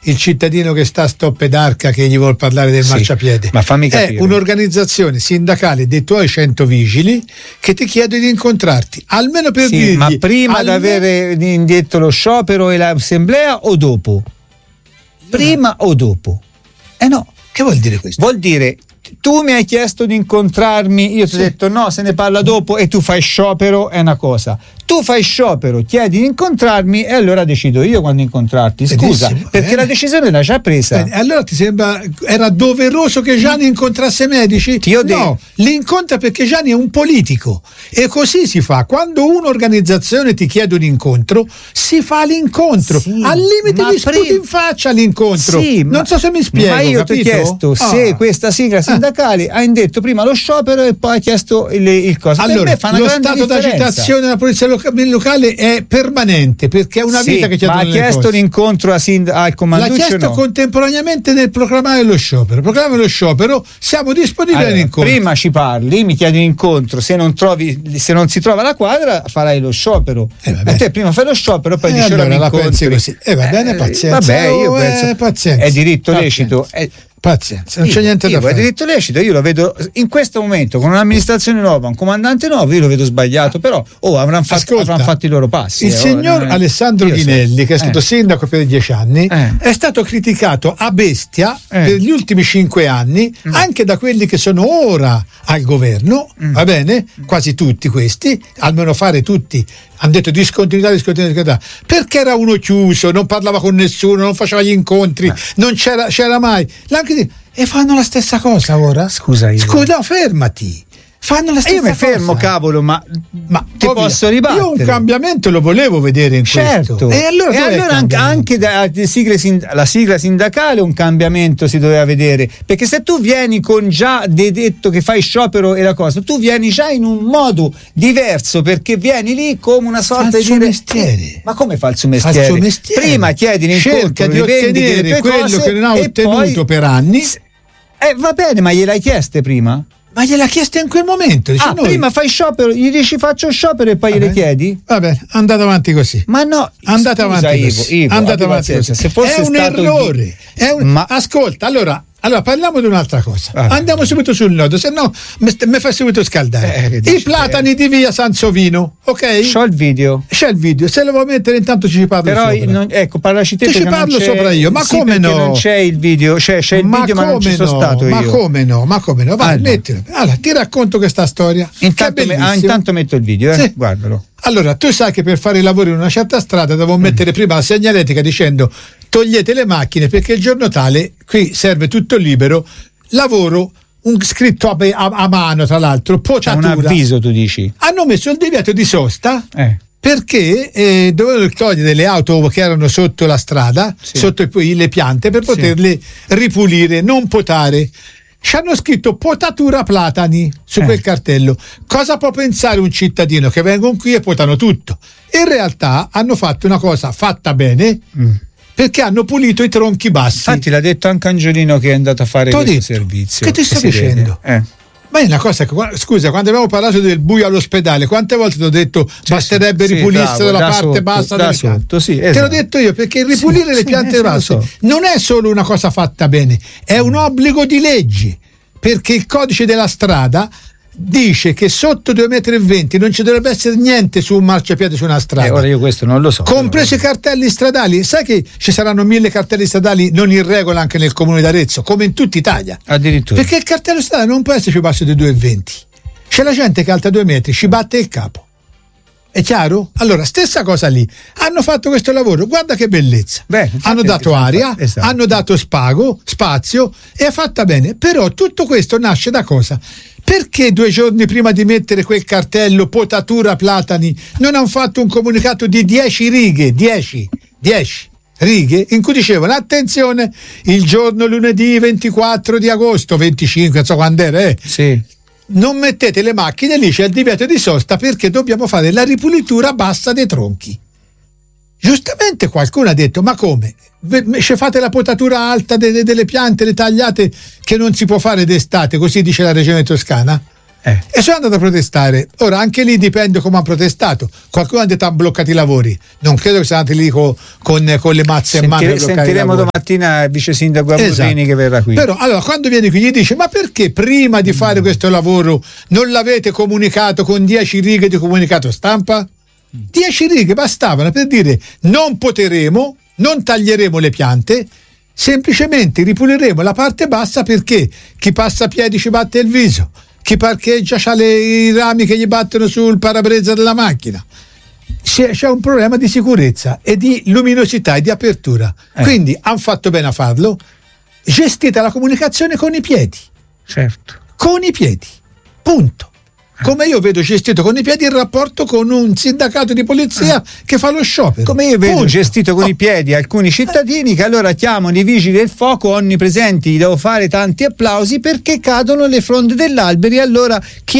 il cittadino che sta a Stoppe d'Arca che gli vuol parlare del marciapiede. Ma fammi capire. È un'organizzazione sindacale dei tuoi 100 vigili che ti chiede di incontrarti, almeno per dirgli. Ma prima di avere indetto lo sciopero e l'assemblea o dopo? Prima o dopo? No. Che vuol dire questo? Vuol dire, tu mi hai chiesto di incontrarmi, io ti ho detto no, se ne parla dopo, e tu fai sciopero, è una cosa. Tu fai sciopero, chiedi di incontrarmi e allora decido io quando incontrarti. Scusa, benissimo, perché la decisione l'hai già presa. Allora ti sembra era doveroso che Gianni incontrasse Medici? No, li incontra perché Gianni è un politico e così si fa. Quando un'organizzazione ti chiede un incontro, si fa l'incontro. Al limite gli sputi in faccia l'incontro. Non so se mi spiego. Ma io capito? ti ho chiesto se questa sigla sindacale ha indetto prima lo sciopero e poi ha chiesto il coso. Allora, per me fa una lo grande stato differenza. d'agitazione della polizia locale è permanente perché è una vita che chiedono le cose. Ma ha chiesto l'incontro al comanduccio? L'ha chiesto contemporaneamente nel proclamare lo sciopero. Proclama lo sciopero, siamo disponibili all'incontro. Prima ci parli, mi chiedi un incontro, se non si trova la quadra farai lo sciopero. E te prima fai lo sciopero, poi dici allora mi la incontri. pensi così. Va bene, pazienza. Vabbè, io penso pazienza. È diritto lecito. Pazienza, non c'è niente da fare. È diritto lecito, io lo vedo in questo momento con un'amministrazione nuova, un comandante nuovo, io lo vedo sbagliato, però avranno fatto i loro passi. Il signor Alessandro Ghinelli, che è stato sindaco per 10 anni, è stato criticato a bestia per gli ultimi 5 anni, anche da quelli che sono ora al governo, va bene? Quasi tutti questi, almeno fare tutti, hanno detto discontinuità, perché era uno chiuso, non parlava con nessuno, non faceva gli incontri, non c'era mai. E fanno la stessa cosa ora? Scusa, no, fermati. Fanno la stessa cosa. Io mi fermo, cavolo, ma ti posso ribattere. Io un cambiamento lo volevo vedere in questo. E allora anche la sigla sindacale un cambiamento si doveva vedere, perché se tu vieni con già detto che fai sciopero e la cosa, tu vieni già in un modo diverso, perché vieni lì come una sorta di mestiere. Ma come falso mestiere? Prima chiedi l'incontro, cerca di ottenere quello che non ha ottenuto per anni. Va bene, ma gliel'hai chieste prima? Ma gliel'ha chiesto in quel momento. Prima fai sciopero, gli dici faccio sciopero e poi gliele chiedi? Vabbè, andate avanti così. Ma no, andate avanti così. Andate avanti così. Se fosse è un errore. Ascolta, allora parliamo di un'altra cosa. Andiamo subito sul nodo, se no mi fai subito scaldare. I platani di via Sansovino, ok? C'ho il video. C'è il video, se lo vuoi mettere intanto ci parlo sopra. Parlaci te. Ci parlo sopra io, ma come no? Non c'è il video, c'è il video ma non ci sono stato io. Ma come no? Vai, mettilo. Allora, ti racconto questa storia. Intanto metto il video, sì. Guardalo. Allora, tu sai che per fare i lavori in una certa strada devo mettere prima la segnaletica dicendo togliete le macchine perché il giorno tale qui serve tutto libero, lavoro, un scritto a mano tra l'altro, potatura. Un avviso tu dici? Hanno messo il divieto di sosta perché dovevano togliere le auto che erano sotto la strada, sotto le piante per poterle ripulire, non potare. Ci hanno scritto potatura platani su quel cartello. Cosa può pensare un cittadino? Che vengono qui e potano tutto. In realtà hanno fatto una cosa fatta bene perché hanno pulito i tronchi bassi. Infatti l'ha detto anche Angiolino che è andato a fare questo servizio. Che ti sto dicendo? Ma è una cosa che, scusa, quando abbiamo parlato del buio all'ospedale, quante volte ti ho detto basterebbe ripulisse la parte bassa delle piante? Te l'ho detto io, perché ripulire le piante basse non è solo una cosa fatta bene, è un obbligo di legge, perché il codice della strada dice che sotto 2,20 m non ci dovrebbe essere niente su un marciapiede su una strada. Ora io questo non lo so. Compreso i cartelli stradali. Sai che ci saranno 1000 cartelli stradali non in regola anche nel comune d'Arezzo, come in tutta Italia. Addirittura. Perché il cartello stradale non può essere più basso di 2,20 m. C'è la gente che alta 2 metri, ci batte il capo. È chiaro? Allora, stessa cosa lì. Hanno fatto questo lavoro, guarda che bellezza. Hanno dato aria, hanno dato spazio e è fatta bene. Però tutto questo nasce da cosa? Perché 2 giorni prima di mettere quel cartello potatura platani non hanno fatto un comunicato di 10 righe, 10 righe in cui dicevano attenzione, il giorno lunedì 24 di agosto, 25, non so quando era, non mettete le macchine lì, c'è il divieto di sosta perché dobbiamo fare la ripulitura bassa dei tronchi. Giustamente qualcuno ha detto ma come? Ci fate la potatura alta delle piante, le tagliate che non si può fare d'estate, così dice la regione toscana? e sono andato a protestare. Ora anche lì dipende come hanno protestato. Qualcuno ha detto hanno bloccato i lavori, non credo che siano andati lì con le mazze in mano. Sentiremo domattina il vice sindaco Aburrini che verrà qui. Però allora quando viene qui gli dice: ma perché prima di fare questo lavoro non l'avete comunicato con 10 righe di comunicato stampa? 10 righe bastavano per dire: non poteremo, non taglieremo le piante, semplicemente ripuliremo la parte bassa, perché chi passa a piedi ci batte il viso, chi parcheggia c'ha i rami che gli battono sul parabrezza della macchina. C'è un problema di sicurezza e di luminosità e di apertura. Quindi hanno fatto bene a farlo. Gestite la comunicazione con i piedi. Certo. Con i piedi. Punto. Come io vedo gestito con i piedi il rapporto con un sindacato di polizia che fa lo sciopero. Come io vedo gestito con i piedi alcuni cittadini che allora chiamano i vigili del fuoco onnipresenti, gli devo fare tanti applausi perché cadono le fronde dell'albero. E allora chi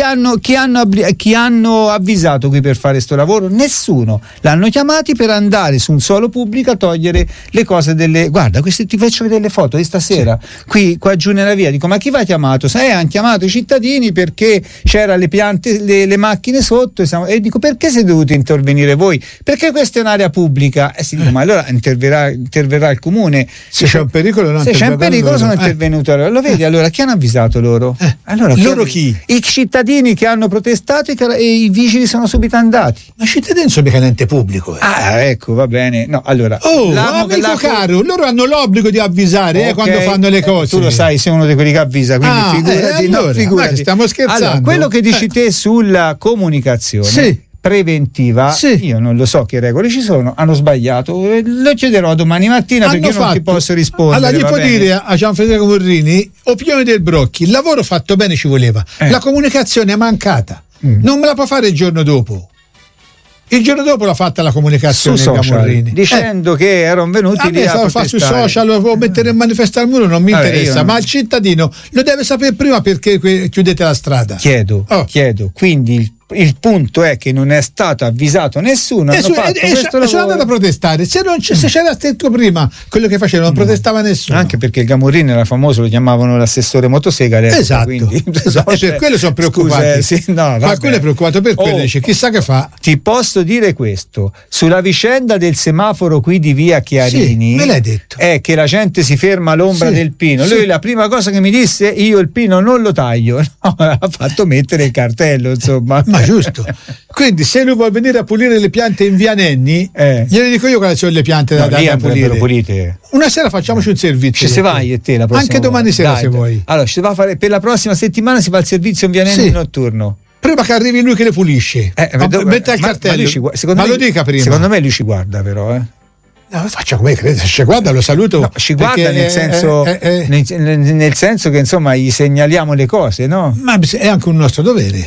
hanno avvisato qui per fare sto lavoro? Nessuno. L'hanno chiamati per andare su un suolo pubblico a togliere le cose guarda, queste ti faccio vedere le foto di stasera, qua giù nella via. Dico: ma chi va chiamato? Hanno chiamato i cittadini perché c'era le piante, le macchine sotto, e dico: perché siete dovuti intervenire voi? Perché questa è un'area pubblica. Si dico: ma allora interverrà il comune. Se c'è un pericolo, se c'è un pericolo sono intervenuto. Lo vedi? Allora chi hanno avvisato loro? Allora loro chi? I cittadini che hanno protestato e i vigili sono subito andati. Ma i cittadini sono mica ente pubblico. Ecco, va bene. No, allora. Amico caro, loro hanno l'obbligo di avvisare quando fanno le cose. Tu lo sai, sei uno di quelli che avvisa, quindi figurati. Stiamo scherzando. Allora, quello che dici te sulla comunicazione preventiva, io non lo so che regole ci sono, hanno sbagliato, lo chiederò domani mattina perché io non ti posso rispondere. Allora gli può dire a Gianfederico Morrini: opinione del Brocchi, il lavoro fatto bene ci voleva, la comunicazione è mancata, non me la può fare il giorno dopo. Il giorno dopo l'ha fatta la comunicazione su social, dicendo che erano venuti lì a fa su social o mettere in manifestare al muro, non mi interessa, ma il cittadino lo deve sapere prima perché chiudete la strada. Chiedo, quindi il punto è che non è stato avvisato nessuno. Sono andato a protestare. Se c'era scritto prima quello che facevano, non protestava nessuno. Anche perché il Gamurrini era famoso, lo chiamavano l'assessore motosega. Esatto. Quindi, per quello sono preoccupato. Qualcuno è preoccupato per quello, dice chissà che fa. Ti posso dire questo sulla vicenda del semaforo qui di via Chiarini. Me l'hai detto. È che la gente si ferma all'ombra del pino. Lui la prima cosa che mi disse: io il pino non lo taglio. No, ha fatto mettere il cartello, insomma. Ma giusto. Quindi se lui vuole venire a pulire le piante in via Nenni, gliene dico io quali sono le piante da pulire. Pulite. Una sera facciamoci un servizio. Ci si vai e te la prossima anche domani sera se vuoi. Allora ci si va a fare per la prossima settimana, si fa il servizio in via Nenni notturno. Prima che arrivi lui che le pulisce, mette il cartello. Ma lo dica prima. Secondo me lui ci guarda, però. No, faccia come crede, se ci guarda lo saluto. No, ci guarda nel senso che insomma gli segnaliamo le cose, no? Ma è anche un nostro dovere.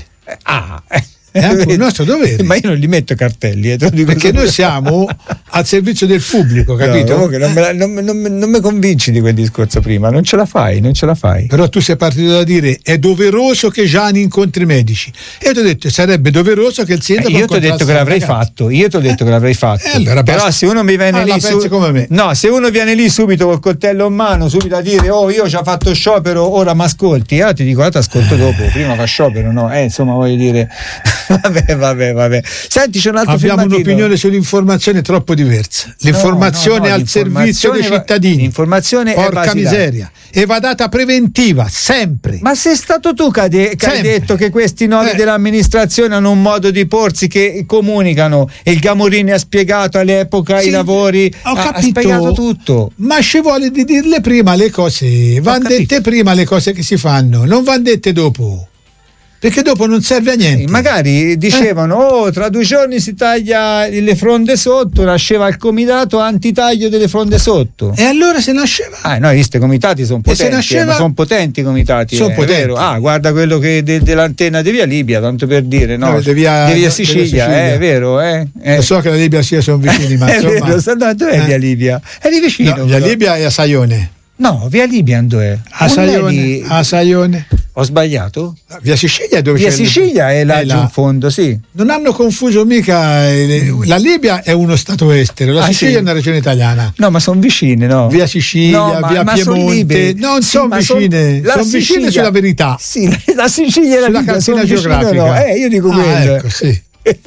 È anche un nostro dovere. Ma io non li metto cartelli, te lo dico, perché noi siamo al servizio del pubblico, capito? Non mi convinci di quel discorso prima, non ce la fai. Però tu sei partito da dire: è doveroso che Gianni incontri i medici, e io ti ho detto sarebbe doveroso che il sindaco io ti ho detto che l'avrei fatto. Allora, però se uno mi viene lì come me. No, se uno viene lì subito col coltello in mano, subito a dire: oh, io ci ho fatto sciopero, ora mi ascolti, ti dico: ti ascolto dopo, prima fa sciopero, no? Insomma, voglio dire. Vabbè. Senti, c'è un altro abbiamo un'opinione sull'informazione troppo diversa. L'informazione al servizio dei cittadini. L'informazione porca miseria. E va data preventiva, sempre. Ma sei stato tu che hai detto che questi nomi dell'amministrazione hanno un modo di porsi, che comunicano, e il Gamurrini ha spiegato all'epoca i lavori, ha spiegato tutto. Ma ci vuole di dirle prima le cose, vanno dette prima le cose che si fanno, non vanno dette dopo. Perché dopo non serve a niente. Magari dicevano: tra 2 giorni si taglia le fronde sotto, nasceva il comitato antitaglio delle fronde sotto. E allora se nasceva? No, questi comitati sono potenti, ma sono potenti i comitati. Sono potenti. Vero? Guarda quello che dell'antenna di via Libia, tanto per dire, no? Di via Sicilia, è vero? Lo so che la Libia sia sono vicini, ma è insomma. Vero, dov'è via Libia? È lì vicino. No, via Libia è a Saione. No, via Libia dov'è? A Saione. Ho sbagliato? Via Sicilia dove Via c'è Sicilia è là giù in fondo, sì. Non hanno confuso mica. La Libia è uno stato estero, la Sicilia è una regione italiana. No, ma sono vicine, no? Via Sicilia, via Piemonte. Non sono vicine, sono vicine sulla verità. Sì, la Sicilia e la sulla Libia cartina geografica. No? Io dico quello. Ecco, sì.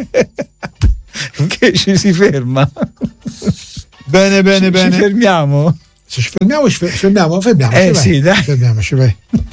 Che ci si ferma. Bene. Ci fermiamo? Se ci fermiamo. Sì, dai. Fermiamoci, vai.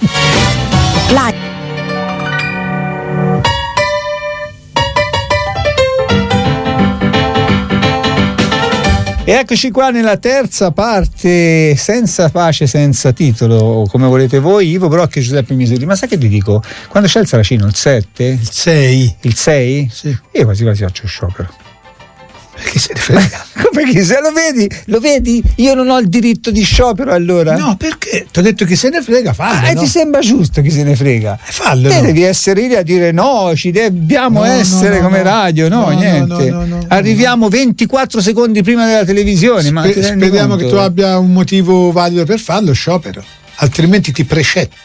E eccoci qua nella terza parte, senza pace, senza titolo, o come volete voi, Ivo Brocchi e Giuseppe Misuri. Ma sai che ti dico? Quando c'è il Saracino, il 7? Il 6. Il 6? Sì. Io quasi faccio sciopero. Perché se ne frega? Perché se lo vedi? Io non ho il diritto di sciopero allora? No, perché? Ti ho detto chi se ne frega, fallo. No? Ti sembra giusto chi se ne frega? Fallo. Te devi essere lì a dire no, ci dobbiamo essere come radio, niente. No, arriviamo 24 secondi prima della televisione. Ma speriamo che tu abbia un motivo valido per farlo, sciopero. Altrimenti ti precetto.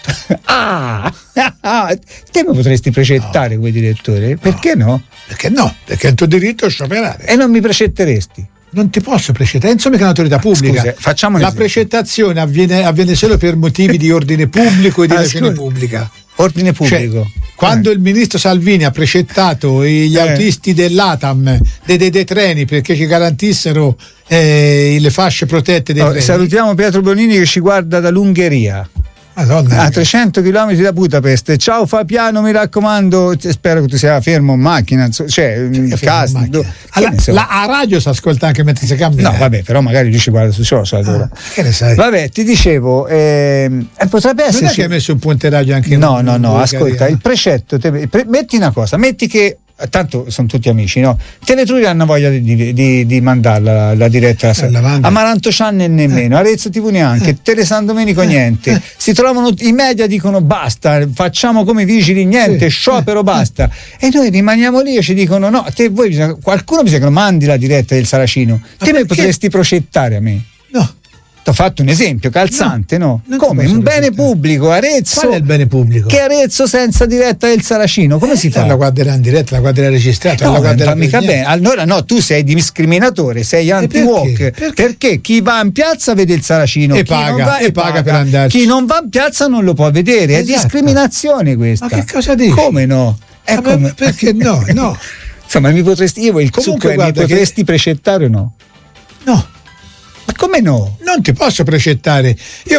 Te mi potresti precettare come direttore? Perché no? Perché no? Perché è il tuo diritto a scioperare. E non mi precetteresti? Non ti posso precettare, insomma che è un'autorità pubblica. Scusa, facciamo la precettazione avviene solo per motivi di ordine pubblico e di ragione pubblica. Ordine pubblico. Cioè, quando il ministro Salvini ha precettato gli autisti dell'ATAM dei treni perché ci garantissero le fasce protette dei treni. Salutiamo Pietro Bonini che ci guarda dall'Ungheria. Madonna, a 300 km da Budapest. Ciao Fabiano, mi raccomando, spero che tu sia fermo in macchina, cioè in casa. A radio si ascolta anche mentre si cammina. No, vabbè, però magari lui ci guarda su social allora. Che ne sai? Vabbè, ti dicevo, potrebbe essere. Non è che hai messo un ponte radio anche no, ascolta, il precetto, metti una cosa, metti che tanto sono tutti amici, no? Teletruria hanno voglia di mandarla la diretta Amaranto Cianne nemmeno, Arezzo TV neanche, Tele San Domenico niente, si trovano i media, dicono basta, facciamo come vigili, niente, sciopero, basta, e noi rimaniamo lì e ci dicono no, qualcuno bisogna che lo mandi la diretta del Saracino. Te mi potresti procettare a me? No. Ti ho fatto un esempio calzante, no? Come? Un bene pubblico, Arezzo. Qual è il bene pubblico? Che Arezzo senza diretta del Saracino, come si fa? La guarderà in diretta, la guarderà registrata, no, la guarderà mica bene. Allora no, tu sei discriminatore, sei anti-walk. Perché chi va in piazza vede il Saracino e paga per andarci. Chi non va in piazza non lo può vedere, è discriminazione questa. Ma che cosa dici? Come no? Perché no? Insomma, mi potresti precettare o no? No. Ma come no? Non ti posso precettare.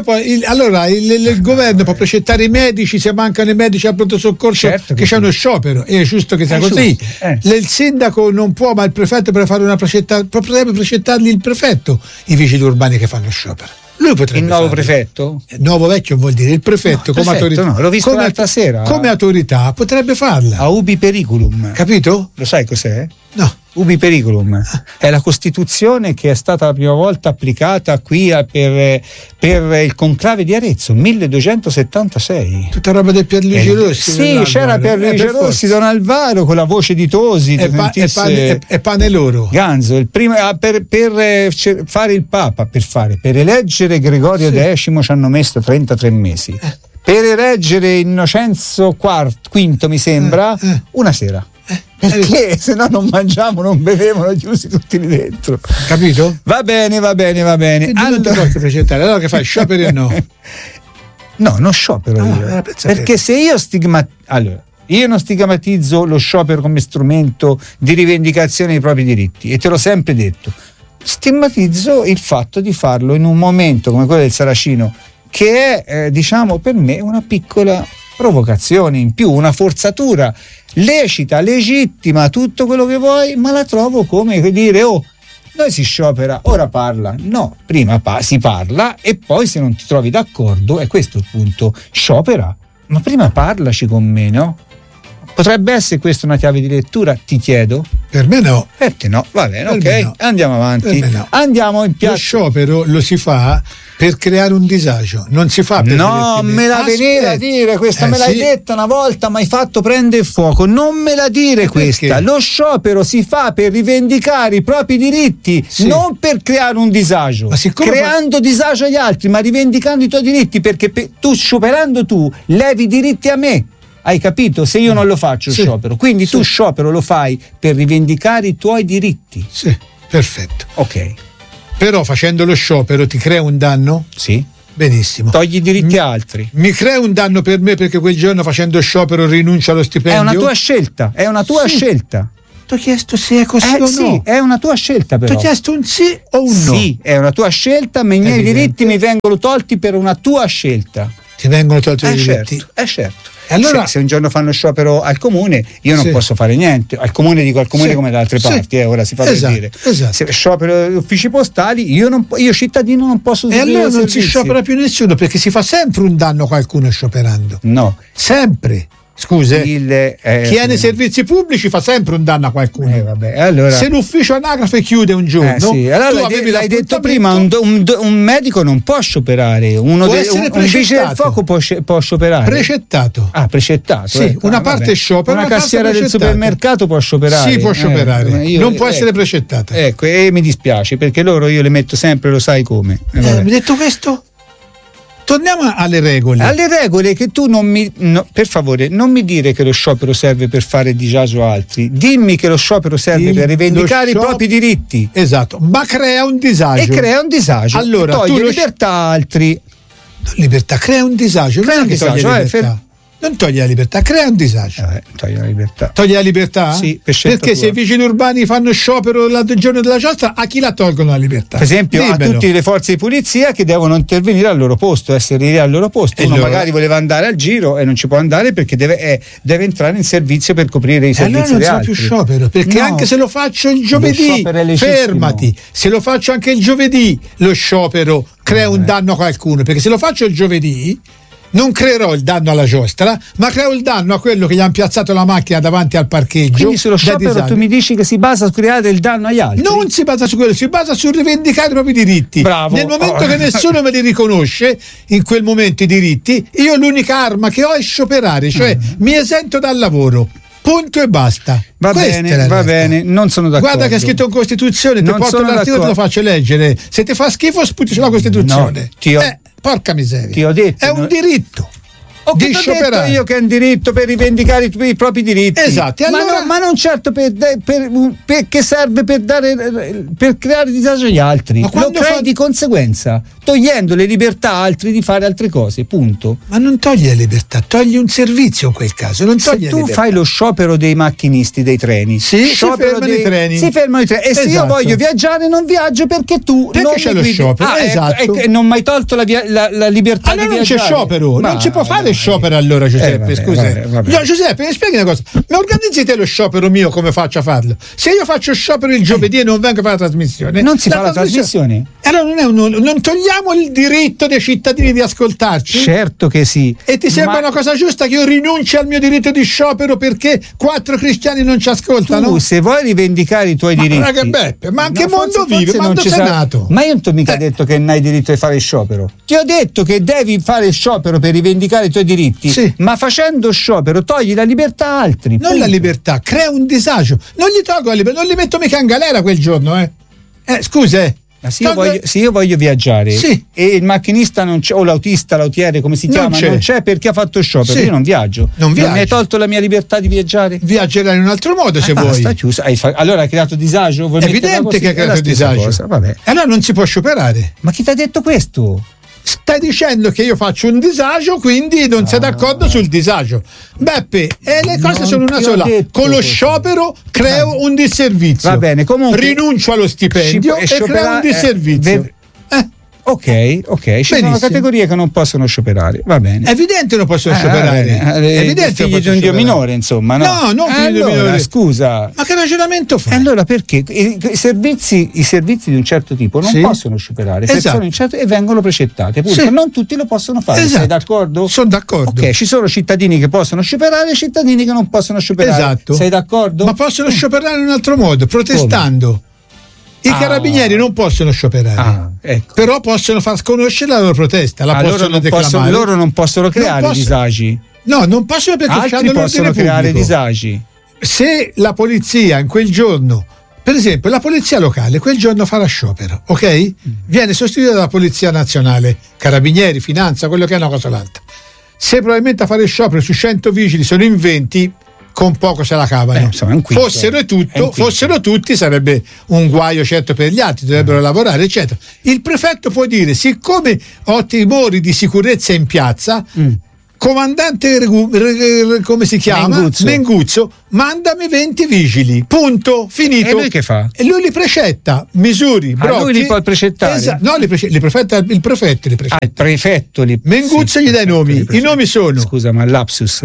Il governo può precettare i medici se mancano i medici al pronto soccorso, certo che c'è uno sciopero. È giusto che sia così. Il sindaco non può, ma il prefetto per fare potrebbe precettargli il prefetto, i vigili urbani che fanno sciopero. Lui potrebbe il nuovo prefetto? Nuovo vecchio vuol dire il prefetto, come autorità. No, l'ho visto l'altra sera. Come autorità potrebbe farla. A ubi periculum. Capito? Lo sai cos'è? No. Ubi periculum è la Costituzione che è stata la prima volta applicata qui per il conclave di Arezzo, 1276. Tutta roba del Pierluigi Rossi. Sì, c'era Pierluigi Rossi, Don Alvaro con la voce di Tosi e pane loro. Ganzo, il primo per fare il Papa, per eleggere Gregorio X ci hanno messo 33 mesi. Per eleggere Innocenzo V, mi sembra, una sera. Perché se no non mangiamo, non bevevano, chiusi tutti lì dentro. Capito? Va bene. Non ti posso precettare, allora che fai? Scioperi o no? No, non sciopero io. Perché se io io non stigmatizzo lo sciopero come strumento di rivendicazione dei propri diritti, e te l'ho sempre detto. Stigmatizzo il fatto di farlo in un momento come quello del Saracino, che è diciamo per me una piccola provocazione in più, una forzatura lecita, legittima, tutto quello che vuoi, ma la trovo come dire noi si sciopera, ora parla. No, prima si parla e poi se non ti trovi d'accordo, e questo è il punto, sciopera, ma prima parlaci con me, no? Potrebbe essere questa una chiave di lettura, ti chiedo? Per me no. Perché no? Va bene, ok, no. Andiamo avanti. No. Andiamo in piazza. Lo sciopero lo si fa per creare un disagio, non si fa per me la venire a dire questa, me l'hai detta una volta, ma hai fatto prendere fuoco. Non me la dire questa. Perché? Lo sciopero si fa per rivendicare i propri diritti, non per creare un disagio. Ma creando disagio agli altri, ma rivendicando i tuoi diritti, perché tu scioperando tu levi diritti a me. Hai capito? Se io non lo faccio sciopero, quindi tu sciopero lo fai per rivendicare i tuoi diritti. Sì, perfetto. Ok. Però facendo lo sciopero ti crea un danno? Sì. Benissimo. Togli i diritti a altri. Mi crea un danno per me perché quel giorno facendo sciopero rinuncio allo stipendio? È una tua scelta, è una tua scelta. Ti ho chiesto se è così o no? Sì, è una tua scelta però. Ti ho chiesto un sì o un no? Sì, è una tua scelta, ma i miei diritti mi vengono tolti per una tua scelta. Ti vengono tolti i diritti? Certo. Allora, se un giorno fanno sciopero al comune, io non posso fare niente. Al comune dico al comune come da altre parti, ora si fa per dire. Esatto. Se sciopero uffici postali, io cittadino non posso usare. E allora non si sciopera più nessuno, perché si fa sempre un danno a qualcuno scioperando. No. Sempre. Scusa, chi è nei servizi pubblici fa sempre un danno a qualcuno. Vabbè, allora, se l'ufficio anagrafe chiude un giorno, allora l'hai detto prima, un medico non può scioperare, un vigile del fuoco può scioperare. Precettato. Precettato. Sì, una parte sciopera, una cassiera del supermercato può scioperare. Sì, può scioperare. Non può essere precettata. Ecco, e mi dispiace perché loro io le metto sempre, lo sai come. Mi hai detto questo? Torniamo alle regole. Alle regole che tu per favore, non mi dire che lo sciopero serve per fare disagio a altri. Dimmi che lo sciopero serve per rivendicare i propri diritti. Esatto, ma crea un disagio. E crea un disagio. Allora, toglie libertà a altri. Non libertà, crea un disagio. Crea un disagio, non toglie la libertà, crea un disagio. Toglie la libertà. Toglie la libertà? Sì, perché se i vigili urbani fanno sciopero il giorno della giostra, a chi la tolgono la libertà? Per esempio, a tutte le forze di polizia che devono intervenire al loro posto, essere lì al loro posto. Uno magari voleva andare al giro e non ci può andare perché deve entrare in servizio per coprire i servizi degli altri. Allora non sarà più sciopero, perché anche se lo faccio il giovedì, fermati, se lo faccio anche il giovedì, lo sciopero crea un danno a qualcuno, perché se lo faccio il giovedì non creerò il danno alla giostra, ma creo il danno a quello che gli hanno piazzato la macchina davanti al parcheggio. Quindi sullo sciopero tu mi dici che si basa su creare il danno agli altri? Non si basa su quello, si basa su rivendicare i propri diritti. Bravo. Nel momento che nessuno me li riconosce, in quel momento i diritti, io l'unica arma che ho è scioperare, cioè mi esento dal lavoro. Punto e basta. Va bene, non sono d'accordo. Guarda che è scritto in Costituzione, ti porto l'articolo e te lo faccio leggere. Se ti fa schifo sputi sulla Costituzione. Porca miseria. Ti ho detto. È un diritto. Di scioperare. Io che è un diritto per rivendicare i propri diritti. Esatto. Allora, ma non certo perché serve per creare disagio agli altri. Lo crei di conseguenza, togliendo le libertà a altri di fare altre cose, punto. Ma non togli la libertà, togli un servizio in quel caso. Non togli se tu fai lo sciopero dei macchinisti dei treni, si fermano i treni. E se io voglio viaggiare non viaggio perché tu non c'è lo sciopero. Esatto. E non mi hai tolto la libertà di viaggiare. Allora non c'è sciopero, non ci può fare sciopero allora, Giuseppe, scusa. No, Giuseppe, mi spieghi una cosa. Ma organizzi te lo sciopero mio, come faccio a farlo? Se io faccio sciopero il giovedì e non vengo a fare la trasmissione, non si fa la trasmissione. Allora non togliamo il diritto dei cittadini di ascoltarci? Certo che sì. E ti sembra una cosa giusta che io rinunci al mio diritto di sciopero perché 4 cristiani non ci ascoltano? Tu, se vuoi rivendicare i tuoi diritti, ma anche mondo vive, ma non sei nato. Ma io non ti ho mica detto che non hai diritto di fare sciopero. Ti ho detto che devi fare sciopero per rivendicare i tuoi diritti. Sì. Ma facendo sciopero togli la libertà a altri. Non la libertà, crea un disagio. Non gli tolgo la libertà, non li metto mica in galera quel giorno, scusa, Ma se io voglio viaggiare e il macchinista non c'è, o l'autista, l'autiere, come si chiama, non c'è perché ha fatto sciopero, io non viaggio. Non mi hai tolto la mia libertà di viaggiare? Viaggerai in un altro modo se vuoi. Sta chiusa. Allora hai creato disagio? È evidente che hai creato disagio. Vabbè. Allora non si può scioperare. Ma chi ti ha detto questo? Stai dicendo che io faccio un disagio, quindi non sei d'accordo sul disagio. Beppe, le cose sono una sola. Con lo sciopero creo un disservizio. Va bene, comunque rinuncio allo stipendio e creo un disservizio. Ok, ci sono categorie che non possono scioperare, va bene. È evidente non possono scioperare. È evidente figli di un dio minore, insomma, no? No, non figli di un dio minore. Scusa. Ma che ragionamento fai? Allora perché i servizi di un certo tipo non possono scioperare, e vengono precettate, punto. Non tutti lo possono fare, sei d'accordo? Sono d'accordo. Ok, ci sono cittadini che possono scioperare e cittadini che non possono scioperare. Esatto. Sei d'accordo? Ma possono scioperare in un altro modo, protestando. Come? I carabinieri non possono scioperare, ecco. Però possono far conoscere la loro protesta, loro non possono creare disagi. No, non possono, perché altri possono creare disagi. Se la polizia in quel giorno, per esempio la polizia locale quel giorno farà sciopero, ok? Viene sostituita dalla polizia nazionale, carabinieri, finanza, quello che è una cosa o l'altra. Se probabilmente a fare sciopero su 100 vigili sono in 20, con poco se la cavano. Fossero tutti sarebbe un guaio certo per gli altri, dovrebbero lavorare eccetera. Il prefetto può dire: siccome ho timori di sicurezza in piazza, comandante come si chiama? Menguzzo, mandami 20 vigili, punto, finito. E lui che fa? E lui li precetta, misuri, brocchi. Lui li può precettare? No, il prefetto li precetta. Il prefetto Menguzzo gli dà i nomi. I nomi sono, scusa, ma lapsus.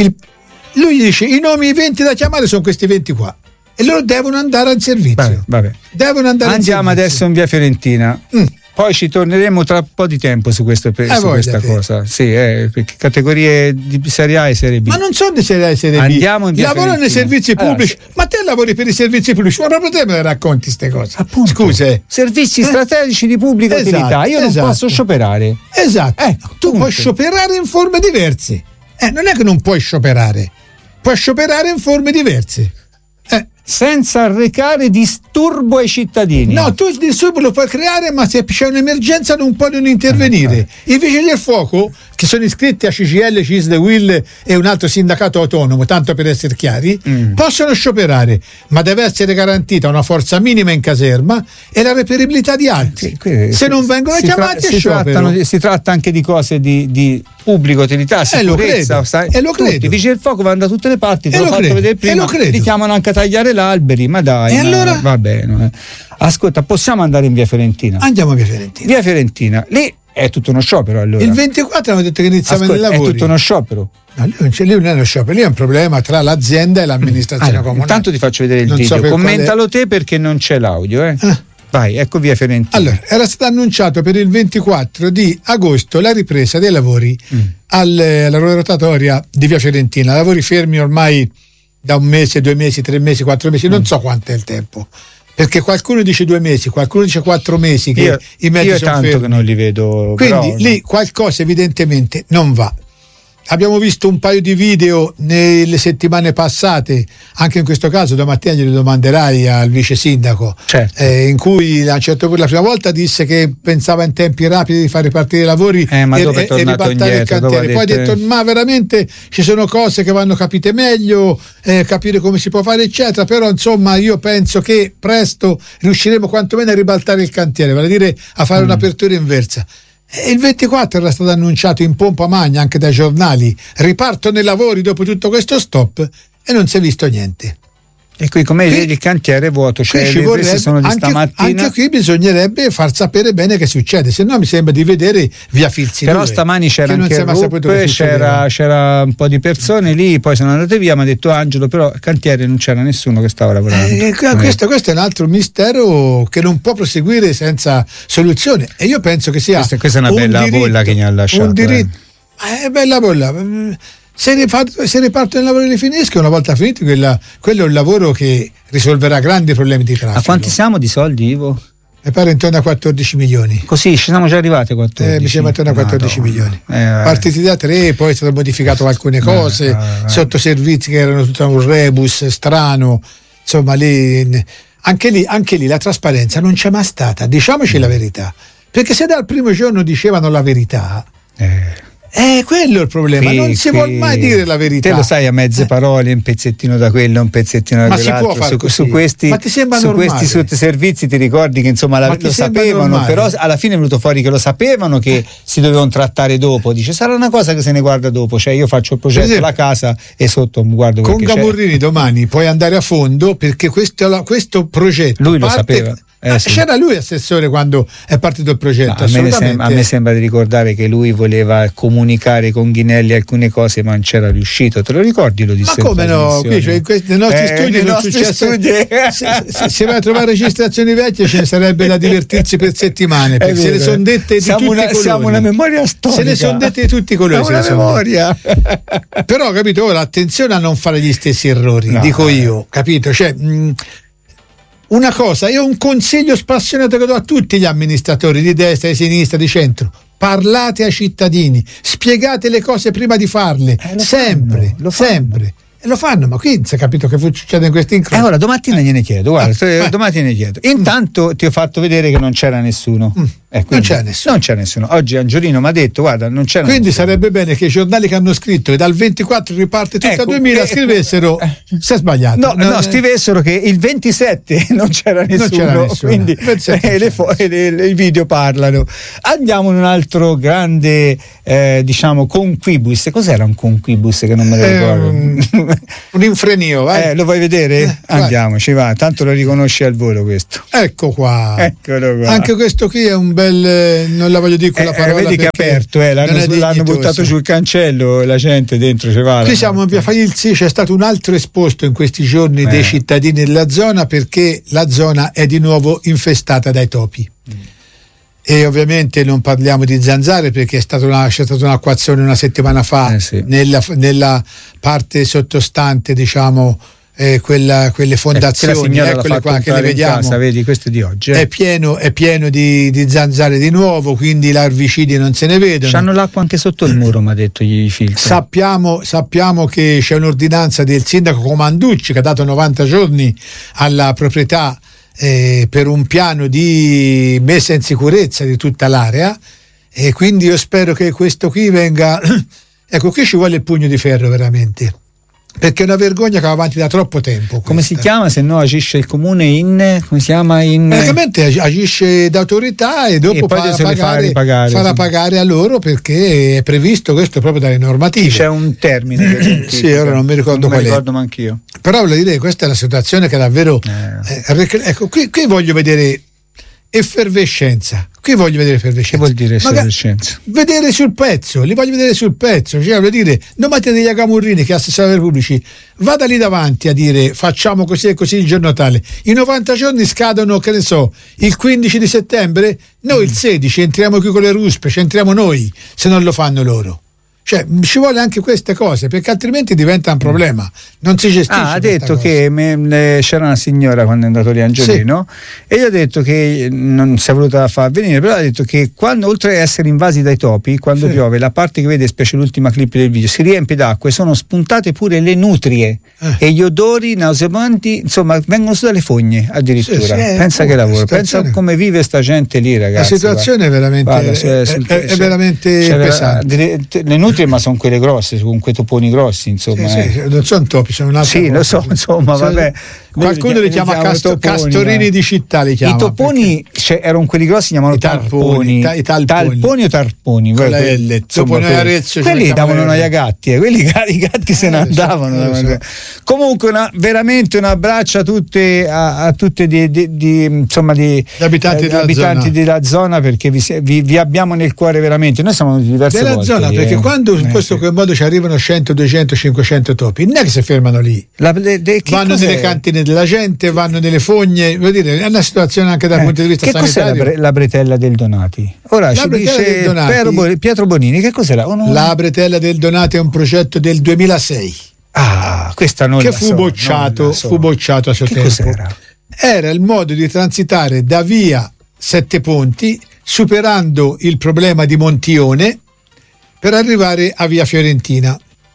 Lui gli dice: i nomi 20 da chiamare sono questi 20 qua, e loro devono andare al servizio. Vabbè. Andiamo adesso in via Fiorentina. Poi ci torneremo tra un po' di tempo su questa cosa. Sì, perché categorie di Serie A e Serie B. Ma non sono di Serie A e Serie B. Andiamo in via Lavorano nei servizi pubblici. Ma te lavori per i servizi pubblici, ma proprio te me le racconti queste cose. Appunto. Scusa. Servizi strategici di pubblica utilità. Io non posso scioperare. Esatto. Tu puoi scioperare in forme diverse. Non è che non puoi scioperare. Puoi scioperare in forme diverse. Senza arrecare disturbo ai cittadini. No, tu il disturbo lo puoi creare, ma se c'è un'emergenza non puoi intervenire. I vigili del fuoco, che sono iscritti a CGIL, CISL, UIL e un altro sindacato autonomo, tanto per essere chiari, possono scioperare, ma deve essere garantita una forza minima in caserma e la reperibilità di altri. Se non vengono chiamati è sciopero. Si tratta anche di cose di pubblica utilità, sicurezza. Lo credo. I vigili del fuoco vanno da tutte le parti, te l'ho fatto vedere prima, li chiamano anche a tagliare alberi, ma dai, allora? Va bene. Ascolta, possiamo andare in via Fiorentina? Andiamo a via Fiorentina. Via Fiorentina, lì è tutto uno sciopero allora. Il 24 hanno detto che iniziavano i lavori. È tutto uno sciopero. No, lì non è uno sciopero, lì è un problema tra l'azienda e l'amministrazione comunale. Intanto ti faccio vedere il video, commentalo te perché non c'è l'audio. Vai, ecco via Fiorentina. Allora, era stato annunciato per il 24 di agosto la ripresa dei lavori alla rotatoria di via Fiorentina, lavori fermi ormai da 1 mese, 2 mesi, 3 mesi, 4 mesi, non so quanto è il tempo, perché qualcuno dice 2 mesi, qualcuno dice 4 mesi che i mezzi sono tanto fermi. Che non li vedo, quindi lì qualcosa evidentemente non va. Abbiamo visto un paio di video nelle settimane passate, anche in questo caso domattina glielo domanderai al vice sindaco, in cui a un certo punto la prima volta disse che pensava in tempi rapidi di fare partire i lavori e ribaltare il cantiere, poi ha detto ma veramente ci sono cose che vanno capite meglio, capire come si può fare eccetera, però insomma io penso che presto riusciremo quantomeno a ribaltare il cantiere, vale a dire a fare un'apertura inversa. Il 24 era stato annunciato in pompa magna anche dai giornali: ripartono i lavori dopo tutto questo stop, e non si è visto niente. E qui come vedi il cantiere è vuoto, cioè le prese sono di stamattina. Anche qui bisognerebbe far sapere bene che succede, se no mi sembra di vedere via Filzi. Però stamani c'era anche il RUP, c'era un po' di persone lì, poi sono andate via, mi ha detto Angelo, però al cantiere non c'era nessuno che stava lavorando. Questo è un altro mistero che non può proseguire senza soluzione, e io penso che sia questa è una bella bolla che mi ha lasciato. Un diritto, bella bolla. Se ripartono i lavori li finiscono, una volta finiti quello è un lavoro che risolverà grandi problemi di traffico. A quanti siamo di soldi, Ivo? Mi pare intorno a 14 milioni. Così ci siamo già arrivati a 14. Mi sembra intorno a 14 milioni. Partiti da 3, poi è stato modificato alcune cose, sotto servizi che erano tutto un rebus strano. Insomma, anche lì la trasparenza non c'è mai stata, diciamoci la verità. Perché se dal primo giorno dicevano la verità, quello è il problema, non si vuol mai dire la verità. Te lo sai a mezze parole, un pezzettino da quello, un pezzettino da quell'altro. Su questi servizi ti ricordi che insomma lo sapevano, normale? Però alla fine è venuto fuori che lo sapevano che si dovevano trattare dopo. Dice sarà una cosa che se ne guarda dopo, cioè io faccio il progetto, esempio, la casa e sotto guardo con Gamurrini domani puoi andare a fondo, perché questo progetto lui lo sapeva. C'era lui assessore quando è partito il progetto. A me sembra di ricordare che lui voleva comunicare con Ghinelli alcune cose, ma non c'era riuscito. Te lo ricordi? Lo disse. Ma come no? Qui, cioè, nei nostri studi non successe. Se vai a trovare registrazioni vecchie ce ne sarebbe da divertirsi per settimane, perché se ne sono dette di tutti i colori. Siamo una memoria storica. Se ne sono dette di tutti i colori. Una memoria. Però, capito, ora attenzione a non fare gli stessi errori, dico io, capito? Cioè, una cosa, io un consiglio spassionato che do a tutti gli amministratori di destra, di sinistra, di centro: parlate ai cittadini, spiegate le cose prima di farle, sempre. E lo fanno, ma qui si è capito che succede in questi incroci. Ora domattina gliene chiedo, domattina ne chiedo. Intanto ti ho fatto vedere che non c'era nessuno. Non c'è nessuno. Oggi Angiolino mi ha detto, guarda, non c'era quindi nessuno. Sarebbe bene che i giornali che hanno scritto e dal 24 riparte tutto a 2000 scrivessero si è sbagliato. No, scrivessero che il 27 non c'era nessuno. Quindi i video parlano. Andiamo in un altro grande conquibus. Cos'era un conquibus che non me lo ricordo? Un infrenio, vai. Lo vuoi vedere? Andiamoci, va, tanto lo riconosci al volo questo. Eccolo qua. Eccolo qua. Anche questo qui è un bel, non la voglio dire quella parola, vedi che è aperto, l'hanno buttato sul cancello, la gente dentro ci va. Qui siamo in via Failzi, c'è stato un altro esposto in questi giorni dei cittadini della zona, perché la zona è di nuovo infestata dai topi. E ovviamente non parliamo di zanzare, perché c'è stata un'acquazione una settimana fa nella parte sottostante, diciamo, quelle fondazioni, eccole qua che le vediamo. Casa, vedi, questo è di oggi. È pieno di zanzare di nuovo, quindi i larvicidi non se ne vedono. C'hanno l'acqua anche sotto il muro, mi ha detto gli filtri. Sappiamo che c'è un'ordinanza del sindaco Comanducci che ha dato 90 giorni alla proprietà per un piano di messa in sicurezza di tutta l'area, e quindi io spero che questo qui venga ecco, qui ci vuole il pugno di ferro veramente, perché è una vergogna che va avanti da troppo tempo. Come si chiama? Se no agisce il comune praticamente agisce d'autorità e dopo farà pagare a loro, perché è previsto questo proprio dalle normative. C'è un termine sì, ora non mi ricordo qual è. Non mi ricordo manch'io. Però voglio dire, questa è la situazione che davvero ecco, qui voglio vedere effervescenza. Che vuol dire effervescenza? Vedere sul pezzo, li voglio vedere sul pezzo. Cioè, voglio dire, non mettete degli Agamurrini che assessori pubblici, vada lì davanti a dire facciamo così e così il giorno tale. I 90 giorni scadono, che ne so, il 15 di settembre, noi il 16 entriamo qui con le ruspe, ci entriamo noi se non lo fanno loro. Cioè, ci vuole anche queste cose, perché altrimenti diventa un problema, non si gestisce. Ha detto che c'era una signora quando è andato lì Angiolino, e gli ha detto che non si è voluta far venire, però ha detto che quando, oltre ad essere invasi dai topi, quando piove, la parte che vede, specie l'ultima clip del video, si riempie d'acqua e sono spuntate pure le nutrie e gli odori nauseabondi, insomma, vengono su dalle fogne addirittura. Pensa che lavoro, pensa come vive sta gente lì, ragazzi. La situazione è veramente è veramente pesante. Le nutrie, ma sono quelle grosse, con quei toponi grossi, insomma. Non sono topi, sono un'altra cosa. Lo so, insomma, vabbè. Qualcuno li chiama castorini di città, li chiama. I toponi, erano quelli grossi, si chiamano talponi. Talponi o tarponi? Quelli davano noia ai gatti, quelli i gatti se ne andavano. Comunque veramente un abbraccio a tutti gli abitanti della zona, perché vi abbiamo nel cuore veramente. Noi siamo diverse volte zona, perché quando in questo modo ci arrivano 100, 200, 500 topi, non è che si fermano lì, vanno nelle cantine della gente, vanno nelle fogne, vuol dire, è una situazione anche dal punto di vista sanitario. Cos'è la bretella del Donati? Ora ci dice Pietro Bonini, che cos'era? La bretella del Donati è un progetto del 2006 questa non che fu bocciato a suo tempo. Cos'era? Era il modo di transitare da via Sette Ponti, superando il problema di Montione, per arrivare a via Fiorentina,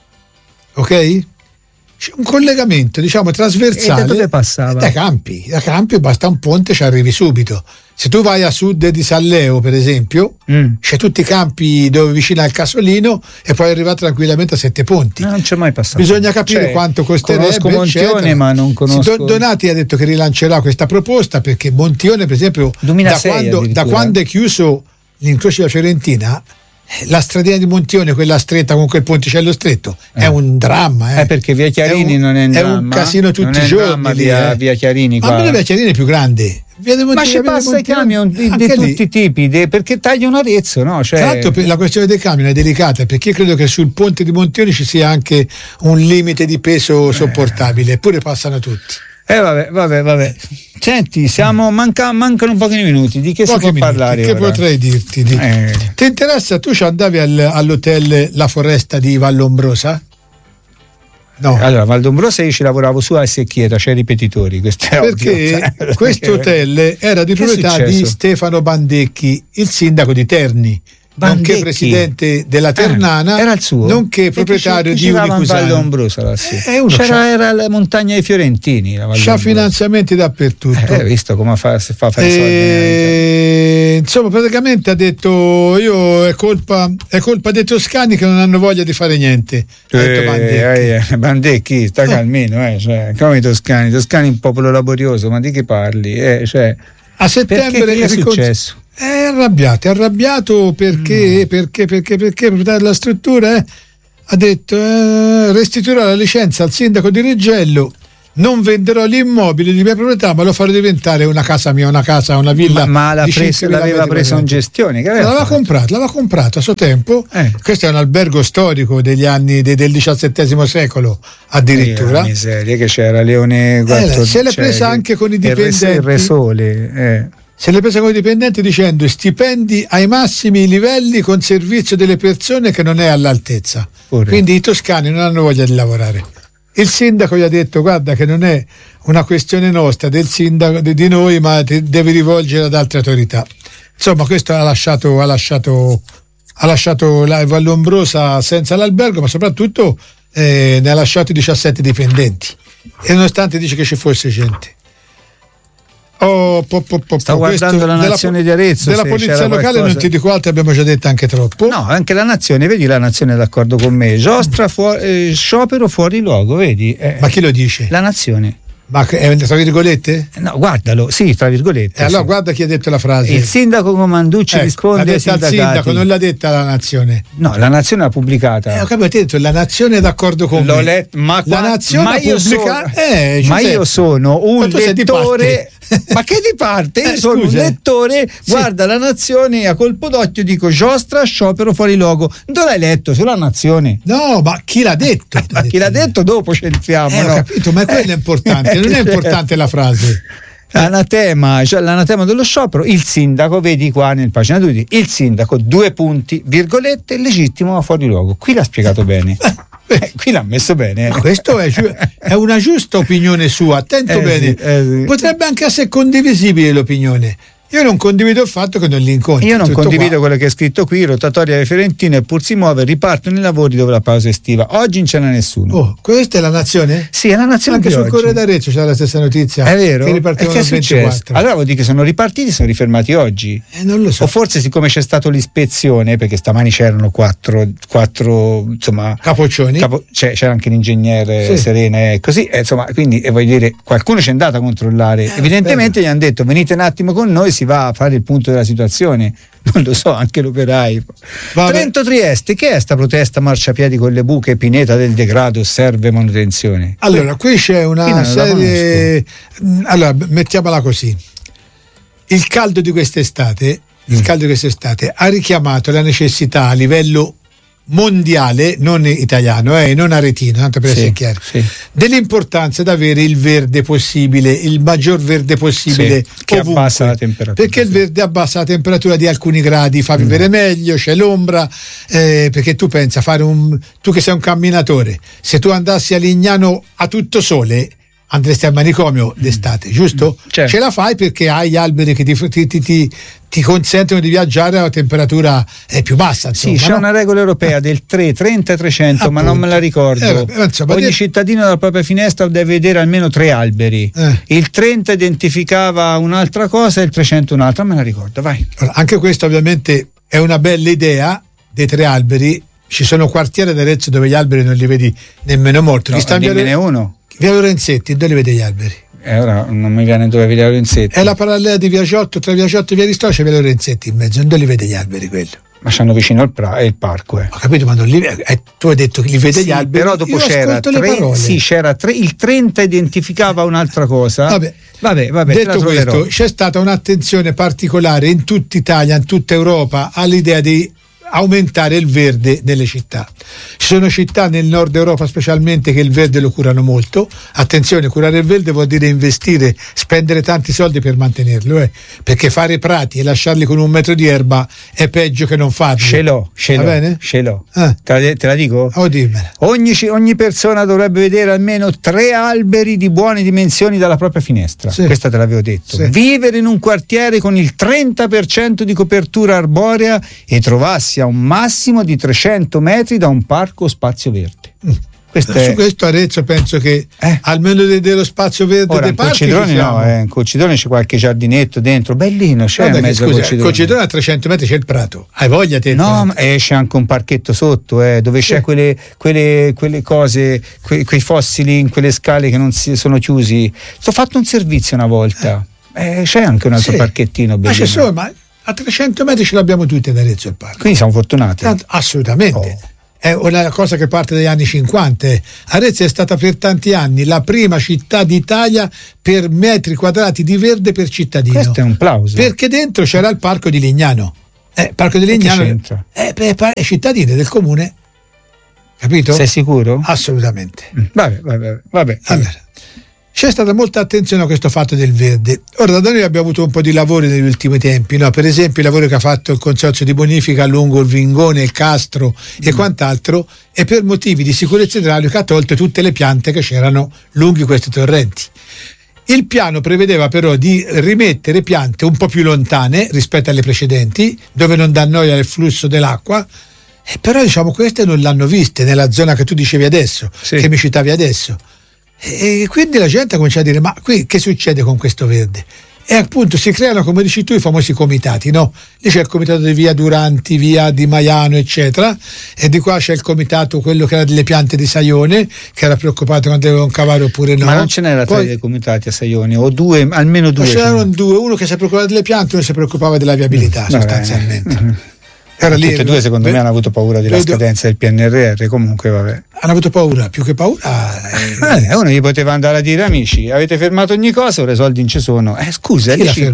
ok? C'è un collegamento, diciamo, trasversale. E da dove passava? Da Campi, basta un ponte, ci arrivi subito. Se tu vai a sud di San Leo, per esempio, c'è tutti i campi dove vicino al Casolino, e puoi arrivare tranquillamente a Sette Ponti. Non c'è mai passato. Bisogna capire quanto costerebbe. Conosco Montione, ma non conosco. Donati ha detto che rilancerà questa proposta, perché Montione, per esempio, 2006, da quando è chiuso l'incrocio della Fiorentina, La stradina di Montione, quella stretta con quel ponticello stretto, è un dramma. Perché via Chiarini non è un dramma. È un casino tutti i giorni. Via Chiarini qua. Ma via Chiarini è più grande. Ma ci passa i camion di tutti i tipi, perché taglia un Arezzo, no? Cioè... Tra l'altro la questione dei camion è delicata, perché io credo che sul ponte di Montione ci sia anche un limite di peso sopportabile, eppure passano tutti. Vabbè. Senti, mancano pochi minuti. Di che si può parlare? Che ora? Potrei dirti? Ti interessa? Tu ci andavi all'hotel La Foresta di Vallombrosa? No. Allora, Valdombrosa io ci lavoravo su a Secchiera, c'è i ripetitori. Perché questo hotel era di proprietà di Stefano Bandecchi, il sindaco di Terni. Nonché presidente della Ternana, era il suo, nonché proprietario di Unicusano. Era la montagna dei Fiorentini. C'ha finanziamenti dappertutto. Hai visto come fa i soldi? Insomma, praticamente ha detto: io è colpa dei toscani che non hanno voglia di fare niente. Bandecchi, sta calmino, come i toscani un popolo laborioso, ma di che parli? A settembre che è successo? È arrabbiato perché il proprietario della struttura ha detto restituirò la licenza al sindaco di Reggello, non venderò gli immobili di mia proprietà, ma lo farò diventare una casa mia, una villa. Ma l'aveva preso in gestione? L'aveva comprato a suo tempo. Questo è un albergo storico degli anni del XVII secolo addirittura. Miseria, che c'era Leone IV. Se l'è presa anche con i dipendenti. Il Re Sole. Se l'è presa con i dipendenti dicendo stipendi ai massimi livelli con servizio delle persone che non è all'altezza. Quindi i toscani non hanno voglia di lavorare. Il sindaco gli ha detto: guarda che non è una questione nostra, del sindaco, di noi, ma ti devi rivolgere ad altre autorità. Insomma, questo ha lasciato la Vallombrosa senza l'albergo, ma soprattutto ne ha lasciato 17 dipendenti, e nonostante dice che ci fosse gente. Sto guardando la Nazione di Arezzo. Della polizia locale non ti dico altro, abbiamo già detto anche troppo. No, anche la Nazione, vedi, la Nazione è d'accordo con me. Giostra sciopero fuori luogo, vedi? Ma chi lo dice? La Nazione. Ma è tra virgolette? No, guardalo, sì, tra virgolette. Allora guarda chi ha detto la frase. Il sindaco Comanducci risponde ai sindacati. Il sindaco, non l'ha detta la Nazione. No, la Nazione ha pubblicata. Ho capito, ti ho detto, la Nazione è d'accordo con me. Letto, la Nazione ha pubblicato. Ma io sono un lettore. Ma che di parte? Io sono un lettore, guarda la Nazione, a colpo d'occhio dico Giostra, sciopero fuori luogo. Dove l'hai letto? Sulla Nazione? No, ma chi l'ha detto? Ma chi l'ha detto dopo c'entriamo. Ho capito, ma quello è importante, non è importante la frase. L'anatema dello sciopero, il sindaco, vedi qua nel pagina 2, il sindaco, 2 punti, virgolette, legittimo ma fuori luogo. Qui l'ha spiegato bene. Qui l'ha messo bene. Ma questo è una giusta opinione sua, attento bene. Sì. Potrebbe anche essere condivisibile l'opinione. Io non condivido il fatto che non li incontri. Io non condivido quello che è scritto qui: rotatoria delle Fiorentine, pur si muove, ripartono i lavori dopo la pausa estiva. Oggi non ce n'è nessuno. Questa è la Nazione? Sì, è la Nazione. Anche sul Corriere d'Arezzo c'è la stessa notizia. È vero? Che ripartivano il 24. Allora vuol dire che sono ripartiti, sono rifermati oggi. Non lo so. O forse siccome c'è stato l'ispezione, perché stamani c'erano quattro insomma capoccioni. C'era anche l'ingegnere Serena e così, insomma, quindi voglio dire, qualcuno c'è andato a controllare. Evidentemente gli hanno detto: venite un attimo con noi, si va a fare il punto della situazione. Non lo so, anche l'operaio. Trento-Trieste, che è sta protesta marciapiedi con le buche, pineta del degrado, serve manutenzione? Allora, qui c'è una serie. Allora, mettiamola così: il caldo di quest'estate ha richiamato la necessità a livello mondiale, non italiano, non aretino, tanto per essere chiaro, dell'importanza di avere il verde possibile, il maggior verde possibile, che abbassa la temperatura, perché il verde abbassa la temperatura di alcuni gradi, fa vivere meglio, c'è l'ombra, perché tu pensa tu che sei un camminatore, se tu andassi a Lignano a tutto sole andresti al manicomio d'estate, giusto? Certo. Ce la fai perché hai gli alberi che ti consentono di viaggiare a una temperatura più bassa. Insomma, c'è una regola europea del 30 e 300, ma non me la ricordo. Ogni cittadino dalla propria finestra deve vedere almeno 3 alberi. Il 30 identificava un'altra cosa e il 300 un'altra, me la ricordo, vai. Anche questa ovviamente è una bella idea dei 3 alberi. Ci sono quartieri ad Arezzo dove gli alberi non li vedi nemmeno morti. Dimmene uno. Via Lorenzetti, dove li vede gli alberi? Ora non mi viene dove via Lorenzetti. È la parallela di via Giotto, tra via Giotto e via Aristotele c'è via Lorenzetti in mezzo, non li vede gli alberi quello. Ma c'hanno vicino il parco. Ho capito, ma non li, tu hai detto che li vede gli alberi. Però dopo c'era il 30 identificava un'altra cosa. Vabbè, detto questo, c'è stata un'attenzione particolare in tutta Italia, in tutta Europa, all'idea di aumentare il verde nelle città. Ci sono città nel nord Europa specialmente che il verde lo curano molto. Attenzione, curare il verde vuol dire investire, spendere tanti soldi per mantenerlo, perché fare prati e lasciarli con 1 metro di erba è peggio che non farli. Ce l'ho. Te la dico? Oh, dimmela. Ogni persona dovrebbe vedere almeno 3 alberi di buone dimensioni dalla propria finestra. Sì. Questa te l'avevo detto. Sì. Vivere in un quartiere con il 30% di copertura arborea e trovarsi a un massimo di 300 metri da un parco o spazio verde. Su questo Arezzo penso che almeno dello spazio verde dei parchi in Colcidrone c'è qualche giardinetto dentro bellino, c'è in mezzo a Colcidrone a 300 metri c'è il prato, hai voglia te? No, c'è anche un parchetto sotto dove c'è quelle cose, quei fossili in quelle scale che non sono chiusi. Ho fatto un servizio una volta, c'è anche un altro parchettino bellino. Ma a 300 metri ce l'abbiamo tutti ad Arezzo il parco. Quindi siamo fortunati. Assolutamente. È una cosa che parte dagli anni 50. Arezzo è stata per tanti anni la prima città d'Italia per metri quadrati di verde per cittadino. Questo è un plauso. Perché dentro c'era il parco di Lignano. Parco di Lignano è cittadino del comune. Capito? Sei sicuro? Assolutamente. Vabbè. Allora, c'è stata molta attenzione a questo fatto del verde. Ora, da noi abbiamo avuto un po' di lavori negli ultimi tempi, no? Per esempio il lavoro che ha fatto il Consorzio di Bonifica lungo il Vingone, il Castro e quant'altro, e per motivi di sicurezza idraulica ha tolto tutte le piante che c'erano lunghi questi torrenti. Il piano prevedeva però di rimettere piante un po' più lontane rispetto alle precedenti, dove non dà noia il flusso dell'acqua, però diciamo queste non l'hanno viste nella zona che tu dicevi adesso, che mi citavi adesso. E quindi la gente comincia a dire: ma qui che succede con questo verde? E appunto si creano, come dici tu, i famosi comitati, no? Lì c'è il comitato di via Duranti, via di Maiano, eccetera, e di qua c'è il comitato, quello che era delle piante di Saione, che era preoccupato quando dovevano cavare oppure no. Ma non ce n'era tra i comitati a Saione, o almeno due? C'erano due, uno che si preoccupava delle piante, uno che si preoccupava della viabilità, sostanzialmente. Tutte e due secondo me hanno avuto paura della scadenza del PNRR, comunque vabbè. Hanno avuto paura, più che paura. Uno gli poteva andare a dire: amici, avete fermato ogni cosa, ora i soldi non ci sono. Scusa,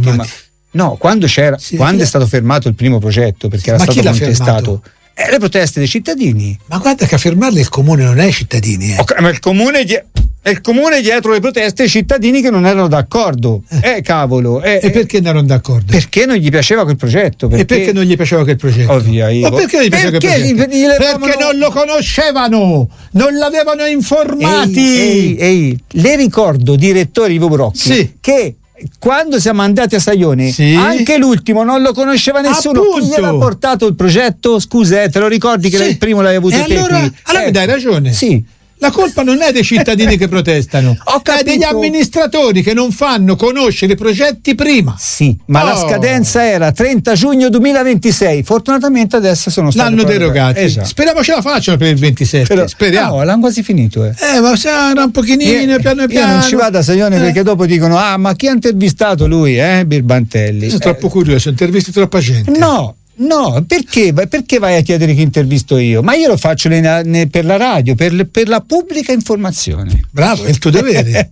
no, quando è stato fermato il primo progetto, perché era stato contestato. Le proteste dei cittadini. Ma guarda che a fermarle il comune non è i cittadini. Ma il comune dietro le proteste, i cittadini che non erano d'accordo. Cavolo. E perché non erano d'accordo? Perché non gli piaceva quel progetto. E perché non gli piaceva quel progetto? Ma perché non gli piaceva quel progetto? Perché non lo conoscevano, non l'avevano informati. Le ricordo, direttore Ivo Brocchi, che quando siamo andati a Saione, anche l'ultimo non lo conosceva nessuno. Chi gliel'ha portato il progetto? Scusa, te lo ricordi che il primo l'hai avuto te? Allora mi dai ragione. Sì. La colpa non è dei cittadini che protestano, è degli amministratori che non fanno conoscere i progetti prima. Sì, ma la scadenza era 30 giugno 2026. Fortunatamente adesso sono stati l'hanno derogati. Esatto. Speriamo ce la facciano per il 27. Speriamo. No, l'hanno quasi finito. Ma sarà un pochino piano. Io non ci vado a Saione perché dopo dicono: ma chi ha intervistato lui? Birbantelli. Sono troppo curioso, intervisti troppa gente. No, perché vai a chiedere chi intervisto io? Ma io lo faccio per la radio, per la pubblica informazione. Bravo, è il tuo dovere.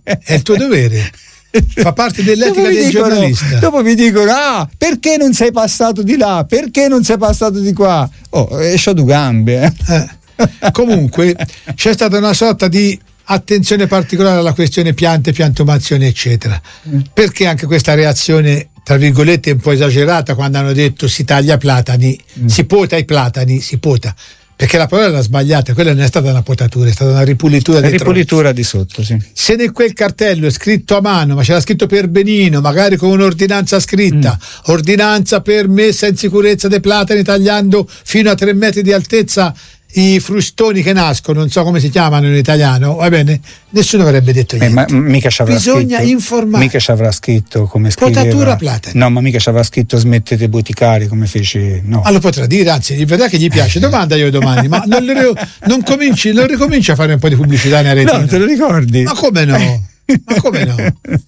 Fa parte dell'etica del giornalista. Dopo mi dicono: perché non sei passato di là? Perché non sei passato di qua? C'ho due gambe. Comunque c'è stata una sorta di attenzione particolare alla questione piantumazione, eccetera. Perché anche questa reazione, tra virgolette, un po' esagerata, quando hanno detto si taglia platani, si pota i platani, perché la parola era sbagliata, quella non è stata una potatura, è stata una ripulitura di sotto, sì. Se in quel cartello è scritto a mano, ma c'era scritto per Benino, magari con un'ordinanza scritta, ordinanza per messa in sicurezza dei platani tagliando fino a 3 metri di altezza i frustoni che nascono, non so come si chiamano in italiano, va bene, nessuno avrebbe detto niente. Ma mica ci avrà bisogna scritto, informare. Mica ci avrà scritto come scriveva potatura platani. No, ma mica ci avrà scritto smettete boticari come fece. No. Ma lo potrà dire, anzi, vedrà che gli piace. Domanda io domani, ma non ricominci a fare un po' di pubblicità in rete? No, te lo ricordi? Ma come no? Ma come no?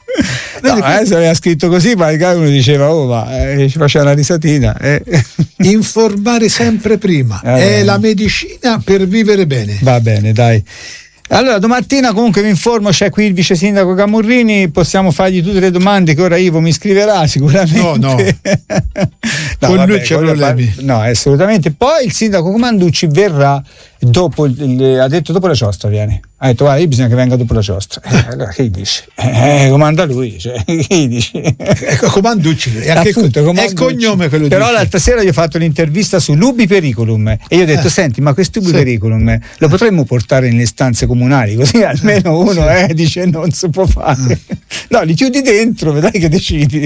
Se aveva scritto così, magari uno diceva ci faceva una risatina. Informare sempre prima è la medicina per vivere bene. Va bene, dai. Allora, domattina comunque vi informo, c'è qui il vice sindaco Camurrini, possiamo fargli tutte le domande che ora Ivo mi scriverà sicuramente. No. Con lui c'è problemi. No, assolutamente. Poi il sindaco Comanducci verrà dopo, ha detto dopo la giostra viene. Ha detto guarda, bisogna che venga dopo la giostra. Allora che dici? Comanda lui, che dici? Comanducci, è il cognome quello. Però dice. L'altra sera gli ho fatto l'intervista su l'Ubi Periculum e io ho detto senti, ma questo Ubi Periculum lo potremmo portare nelle stanze comunali, così almeno uno dice non si può fare. No, li chiudi dentro, vedrai che decidi.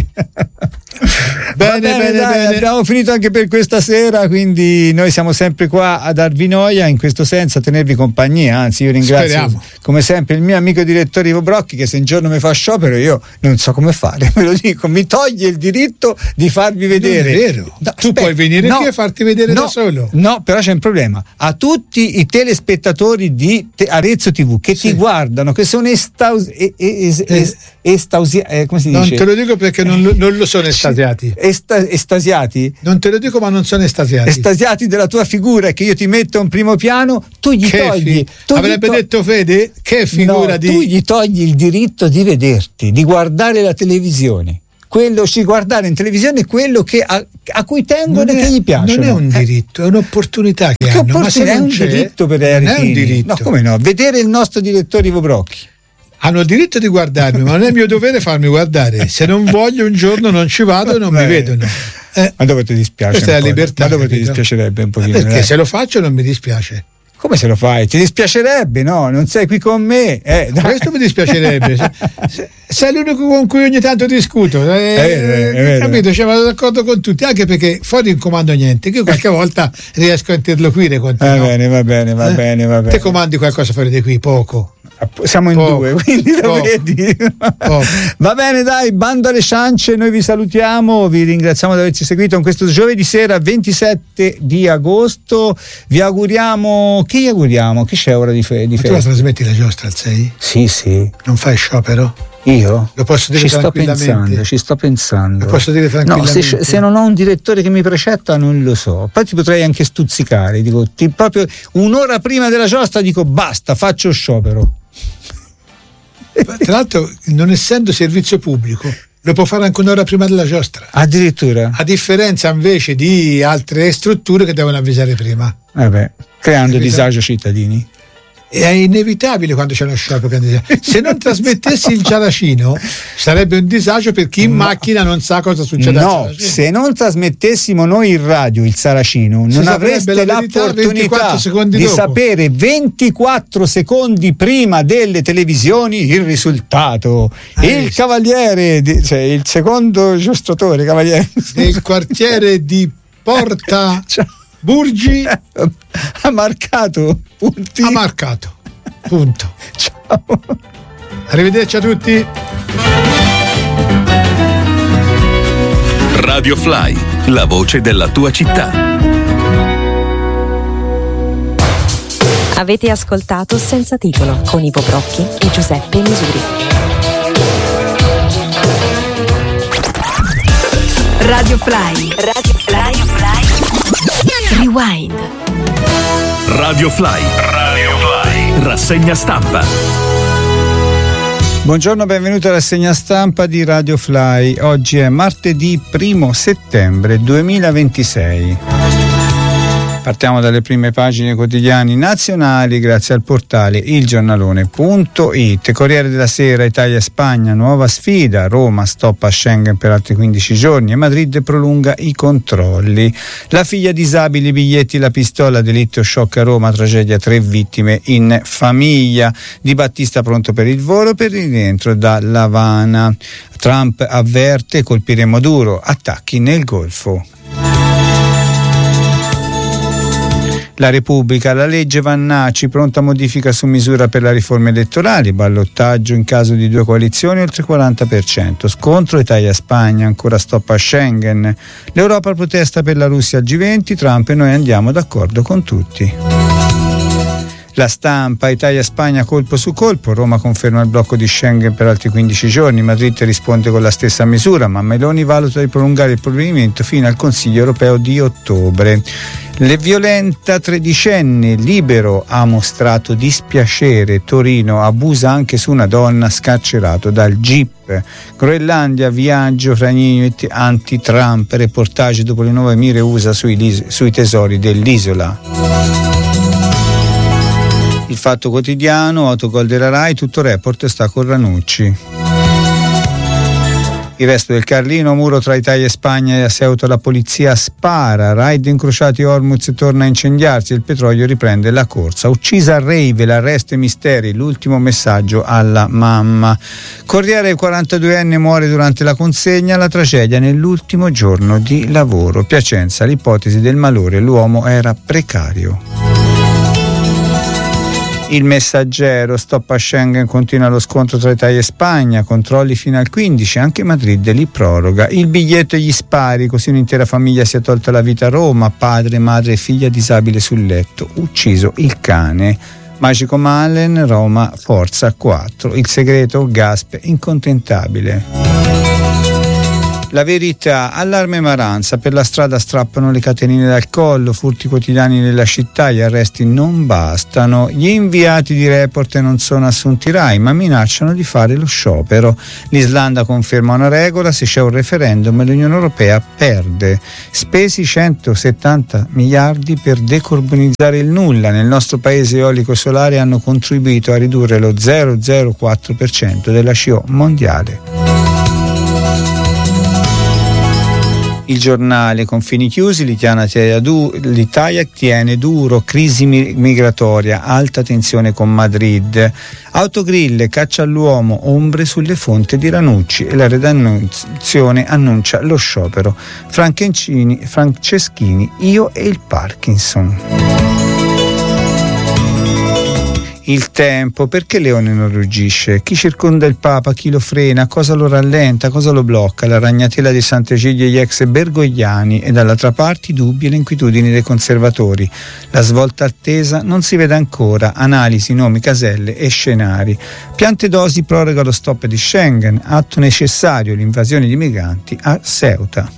Bene. Abbiamo finito anche per questa sera, quindi noi siamo sempre qua a darvi noia, in questo senso a tenervi compagnia, anzi io ringrazio come sempre il mio amico direttore Ivo Brocchi, che se un giorno mi fa sciopero io non so come fare, me lo dico, mi toglie il diritto di farvi vedere. Non è vero. Tu puoi venire qui e farti vedere da solo. No, però c'è un problema. A tutti i telespettatori di Arezzo TV che ti guardano, che sono come si dice? Non te lo dico perché non lo sono estasiati. Estasiati? Non te lo dico, ma non sono estasiati. Estasiati della tua figura, che io ti metto in primo piano, tu gli togli. Avrebbe detto Fede, che figura tu gli togli il diritto di vederti, di guardare la televisione. Guardare in televisione è quello a cui tengono e che gli piace. Non è un diritto, è un'opportunità che hanno. Ma se è un diritto per non è un diritto. No, come no? Vedere il nostro direttore Ivo Brocchi. Hanno il diritto di guardarmi, ma non è mio dovere farmi guardare. Se non voglio un giorno non ci vado e non mi vedono. Ma dove ti dispiace? Questa è la libertà. Ma dove ti dispiacerebbe un pochino? Perché se lo faccio non mi dispiace. Come se lo fai? Ti dispiacerebbe, no? Non sei qui con me. Questo mi dispiacerebbe. Sei l'unico con cui ogni tanto discuto. Capito? Cioè, vado d'accordo con tutti, anche perché fuori non comando niente, che io qualche volta riesco a interloquire con te. Va bene. Te comandi qualcosa fuori di qui? Poco. Siamo in due, quindi lo vedi. Va bene, dai, bando alle ciance, noi vi salutiamo, vi ringraziamo di averci seguito in questo giovedì sera 27 di agosto. Vi auguriamo, che gli auguriamo? Che c'è ora di festa? Tu la trasmetti la giostra al 6? Sì. Non fai sciopero? Io? Lo posso dire tranquillamente. Ci sto pensando. Lo posso dire tranquillamente. No, se non ho un direttore che mi precetta non lo so. Poi ti potrei anche stuzzicare, dico, proprio un'ora prima della giostra dico basta, faccio sciopero. Tra l'altro, non essendo servizio pubblico, lo può fare anche un'ora prima della giostra. Addirittura? A differenza invece di altre strutture che devono avvisare prima. Creando disagio ai cittadini. È inevitabile quando c'è uno sciopero. Se non trasmettessi il Saracino sarebbe un disagio per chi in macchina non sa cosa succede. No, se non trasmettessimo noi in radio il Saracino non avreste l'opportunità di sapere 24 secondi prima delle televisioni il risultato. Il cavaliere, cioè il secondo giostratore cavaliere del quartiere di Porta Burgi ha marcato punti. Punto. Ciao. Arrivederci a tutti. Radio Fly, la voce della tua città. Avete ascoltato Senza Titolo con Ivo Brocchi e Giuseppe Misuri. Radio Fly. Rewind. Radio Fly. Rassegna stampa. Buongiorno, benvenuti alla rassegna stampa di Radio Fly. Oggi è martedì 1 settembre 2026. Partiamo dalle prime pagine quotidiani nazionali grazie al portale ilgiornalone.it. Corriere della Sera, Italia-Spagna, nuova sfida, Roma stoppa Schengen per altri 15 giorni e Madrid prolunga i controlli. La figlia disabili, biglietti, la pistola, delitto shock a Roma, tragedia, 3 vittime in famiglia. Di Battista pronto per il volo per il rientro da L'Avana. Trump avverte, colpiremo duro, attacchi nel Golfo. La Repubblica, la legge Vannaci, pronta modifica su misura per la riforma elettorale, ballottaggio in caso di 2 coalizioni oltre il 40%, scontro Italia-Spagna, ancora stop a Schengen, l'Europa protesta per la Russia al G20, Trump e noi andiamo d'accordo con tutti. La Stampa, Italia-Spagna colpo su colpo, Roma conferma il blocco di Schengen per altri 15 giorni, Madrid risponde con la stessa misura, ma Meloni valuta di prolungare il provvedimento fino al Consiglio europeo di ottobre. Le violenta tredicenne, Libero ha mostrato dispiacere, Torino abusa anche su una donna, scarcerato dal GIP. Groenlandia, viaggio fra gli anti-Trump, reportage dopo le nuove mire USA sui tesori dell'isola. Il Fatto Quotidiano, autogol della Rai, tutto report sta con Ranucci. Il resto del Carlino, muro tra Italia e Spagna e a Ceuta la polizia spara, raid incrociati Hormuz torna a incendiarsi, il petrolio riprende la corsa. Uccisa a rave, l'arresto e misteri, l'ultimo messaggio alla mamma. Corriere, il 42enne muore durante la consegna, la tragedia nell'ultimo giorno di lavoro. Piacenza, l'ipotesi del malore, l'uomo era precario. Il Messaggero, stop a Schengen, continua lo scontro tra Italia e Spagna, controlli fino al 15, anche Madrid li proroga. Il Biglietto e gli spari, così un'intera famiglia si è tolta la vita a Roma, padre, madre e figlia disabile sul letto, ucciso il cane. Magico Malen, Roma, forza 4, il segreto, Gasp incontentabile. La Verità, allarme Maranza, per la strada strappano le catenine dal collo, furti quotidiani nella città, gli arresti non bastano, gli inviati di Report non sono assunti Rai ma minacciano di fare lo sciopero. L'Islanda conferma una regola, se c'è un referendum l'Unione Europea perde. Spesi 170 miliardi per decarbonizzare il nulla, nel nostro paese eolico e solare hanno contribuito a ridurre lo 0,04% della CO mondiale. Il Giornale, confini chiusi, l'Italia tiene duro, crisi migratoria, alta tensione con Madrid. Autogrill, caccia all'uomo, ombre sulle fonti di Ranucci e la redazione annuncia lo sciopero. Franceschini, io e il Parkinson. Il Tempo, perché Leone non ruggisce? Chi circonda il Papa, chi lo frena, cosa lo rallenta, cosa lo blocca? La ragnatela di Sant'Egidio e gli ex bergogliani e dall'altra parte i dubbi e le inquietudini dei conservatori. La svolta attesa non si vede ancora, analisi, nomi, caselle e scenari. Piantedosi proroga lo stop di Schengen, atto necessario l'invasione di migranti a Ceuta.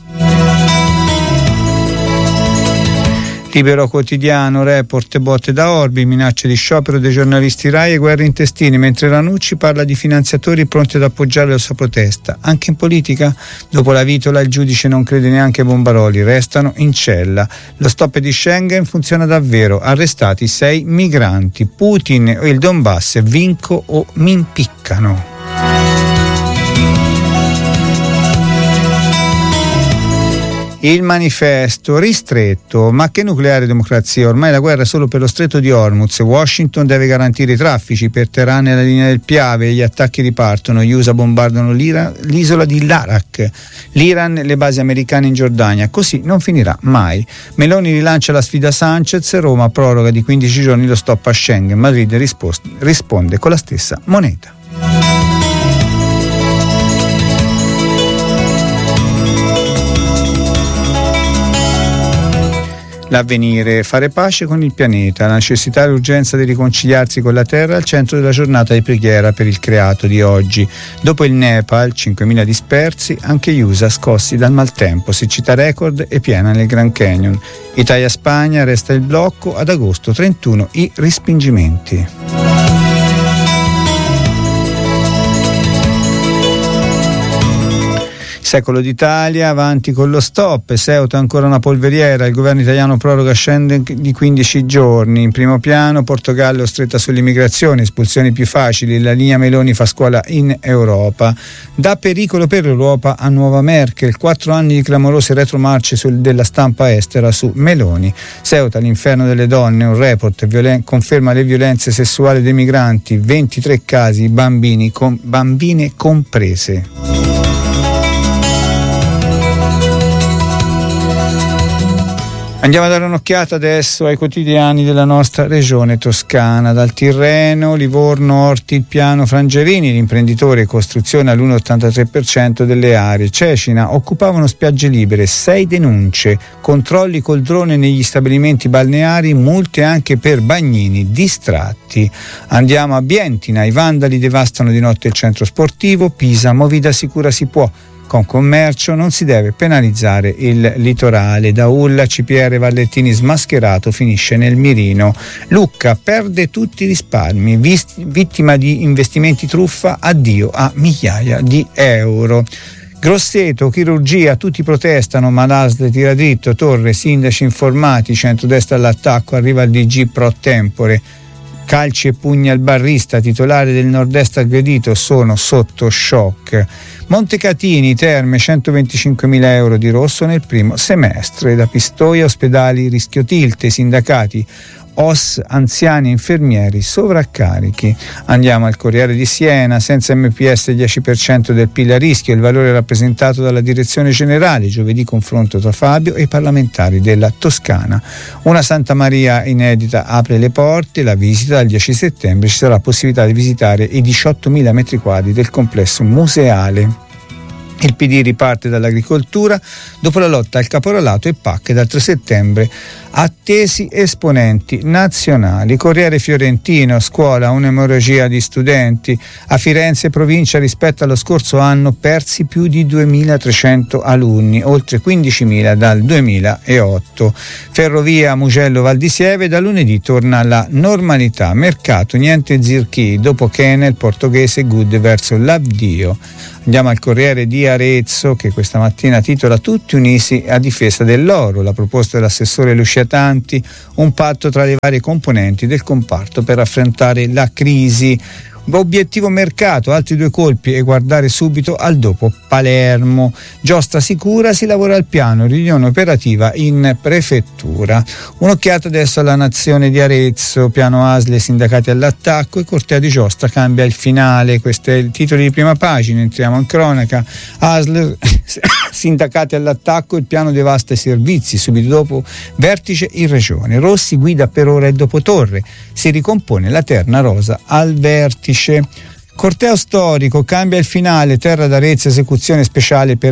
Libero Quotidiano, Report, botte da Orbi, minacce di sciopero dei giornalisti Rai e guerre intestine, mentre Ranucci parla di finanziatori pronti ad appoggiare la sua protesta. Anche in politica? Dopo la vitola il giudice non crede neanche ai bombaroli, restano in cella. Lo stop di Schengen funziona davvero, arrestati 6 migranti. Putin e il Donbass, vinco o mi impiccano. Il Manifesto, ristretto, ma che nucleare democrazia? Ormai la guerra è solo per lo stretto di Hormuz. Washington deve garantire i traffici, per Teheran e la linea del Piave, gli attacchi ripartono, gli USA bombardano l'isola di Larak, l'Iran le basi americane in Giordania, così non finirà mai. Meloni rilancia la sfida Sanchez, Roma proroga di 15 giorni lo stop a Schengen, Madrid risponde con la stessa moneta. L'Avvenire, fare pace con il pianeta, la necessità e l'urgenza di riconciliarsi con la Terra al centro della giornata di preghiera per il creato di oggi. Dopo il Nepal, 5.000 dispersi, anche gli USA scossi dal maltempo, siccità record e piena nel Grand Canyon. Italia-Spagna, resta il blocco, ad agosto 31 i respingimenti. Secolo d'Italia, avanti con lo stop, Ceuta ancora una polveriera, il governo italiano proroga Schengen di 15 giorni, in primo piano Portogallo stretta sull'immigrazione, espulsioni più facili, la linea Meloni fa scuola in Europa, da pericolo per l'Europa a nuova Merkel, 4 anni di clamorose retromarce della stampa estera su Meloni. Ceuta, l'inferno delle donne, un report conferma le violenze sessuali dei migranti, 23 casi, bambine comprese. Andiamo a dare un'occhiata adesso ai quotidiani della nostra regione toscana. Dal Tirreno, Livorno, Orti, il piano Frangerini, l'imprenditore costruzione all'1,83% delle aree. Cecina, occupavano spiagge libere, 6 denunce, controlli col drone negli stabilimenti balneari, multe anche per bagnini distratti. Andiamo a Bientina, i vandali devastano di notte il centro sportivo. Pisa, movida sicura si può. Con commercio non si deve penalizzare il litorale. Da Ulla, CPR Vallettini smascherato finisce nel mirino. Lucca perde tutti i risparmi, vittima di investimenti truffa, addio a migliaia di euro. Grosseto, chirurgia, tutti protestano ma l'ASL tira dritto. Torre, sindaci informati, centrodestra all'attacco, arriva il DG pro tempore. Calci e pugni al barrista, titolare del Nord-Est aggredito, sono sotto shock. Montecatini, Terme, 125.000 euro di rosso nel primo semestre. Da Pistoia, ospedali, rischio tilt, sindacati, OS, anziani, infermieri, sovraccarichi. Andiamo al Corriere di Siena, senza MPS 10% del PIL a rischio, il valore rappresentato dalla direzione generale. Giovedì confronto tra Fabio e i parlamentari della Toscana. Una Santa Maria inedita apre le porte, la visita dal 10 settembre ci sarà possibilità di visitare i 18.000 metri quadri del complesso museale. Il PD riparte dall'agricoltura dopo la lotta al caporalato e PAC dal 3 settembre. Attesi esponenti nazionali. Corriere Fiorentino, scuola, un'emorragia di studenti. A Firenze provincia rispetto allo scorso anno persi più di 2.300 alunni, oltre 15.000 dal 2008. Ferrovia Mugello Val di Sieve, da lunedì torna la normalità. Mercato, niente Zirchi, dopo Kenel, portoghese Good verso l'avdio. Andiamo al Corriere di Arezzo, che questa mattina titola Tutti uniti a difesa dell'oro, la proposta dell'assessore Lucia Tanti, un patto tra le varie componenti del comparto per affrontare la crisi. Obiettivo mercato, altri 2 colpi e guardare subito al dopo Palermo. Giostra sicura, si lavora al piano, riunione operativa in prefettura. Un'occhiata adesso alla Nazione di Arezzo, piano ASL e sindacati all'attacco e corteo di Giostra cambia il finale. Questo è il titolo di prima pagina, entriamo in cronaca. ASL, sindacati all'attacco, il piano devasta i servizi, subito dopo vertice in regione. Rossi guida per ora il dopo Torre, si ricompone la terna rosa al vertice. Corteo storico, cambia il finale, Terra d'Arezzo, esecuzione speciale per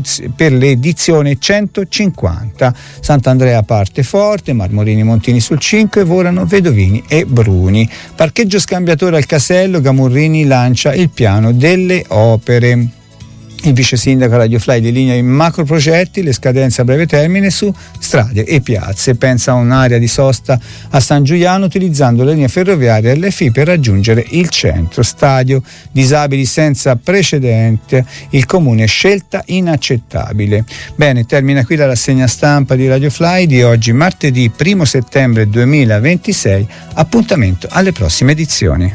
l'edizione 150. Sant'Andrea parte forte, Marmorini Montini sul 5, volano Vedovini e Bruni. Parcheggio scambiatore al Casello, Gamurrini lancia il piano delle opere. Il vice sindaco Radio Fly delinea i macro progetti, le scadenze a breve termine su strade e piazze. Pensa a un'area di sosta a San Giuliano utilizzando la linea ferroviaria LFI per raggiungere il centro. Stadio disabili senza precedente, il comune scelta inaccettabile. Bene, termina qui la rassegna stampa di Radio Fly di oggi, martedì 1 settembre 2026. Appuntamento alle prossime edizioni.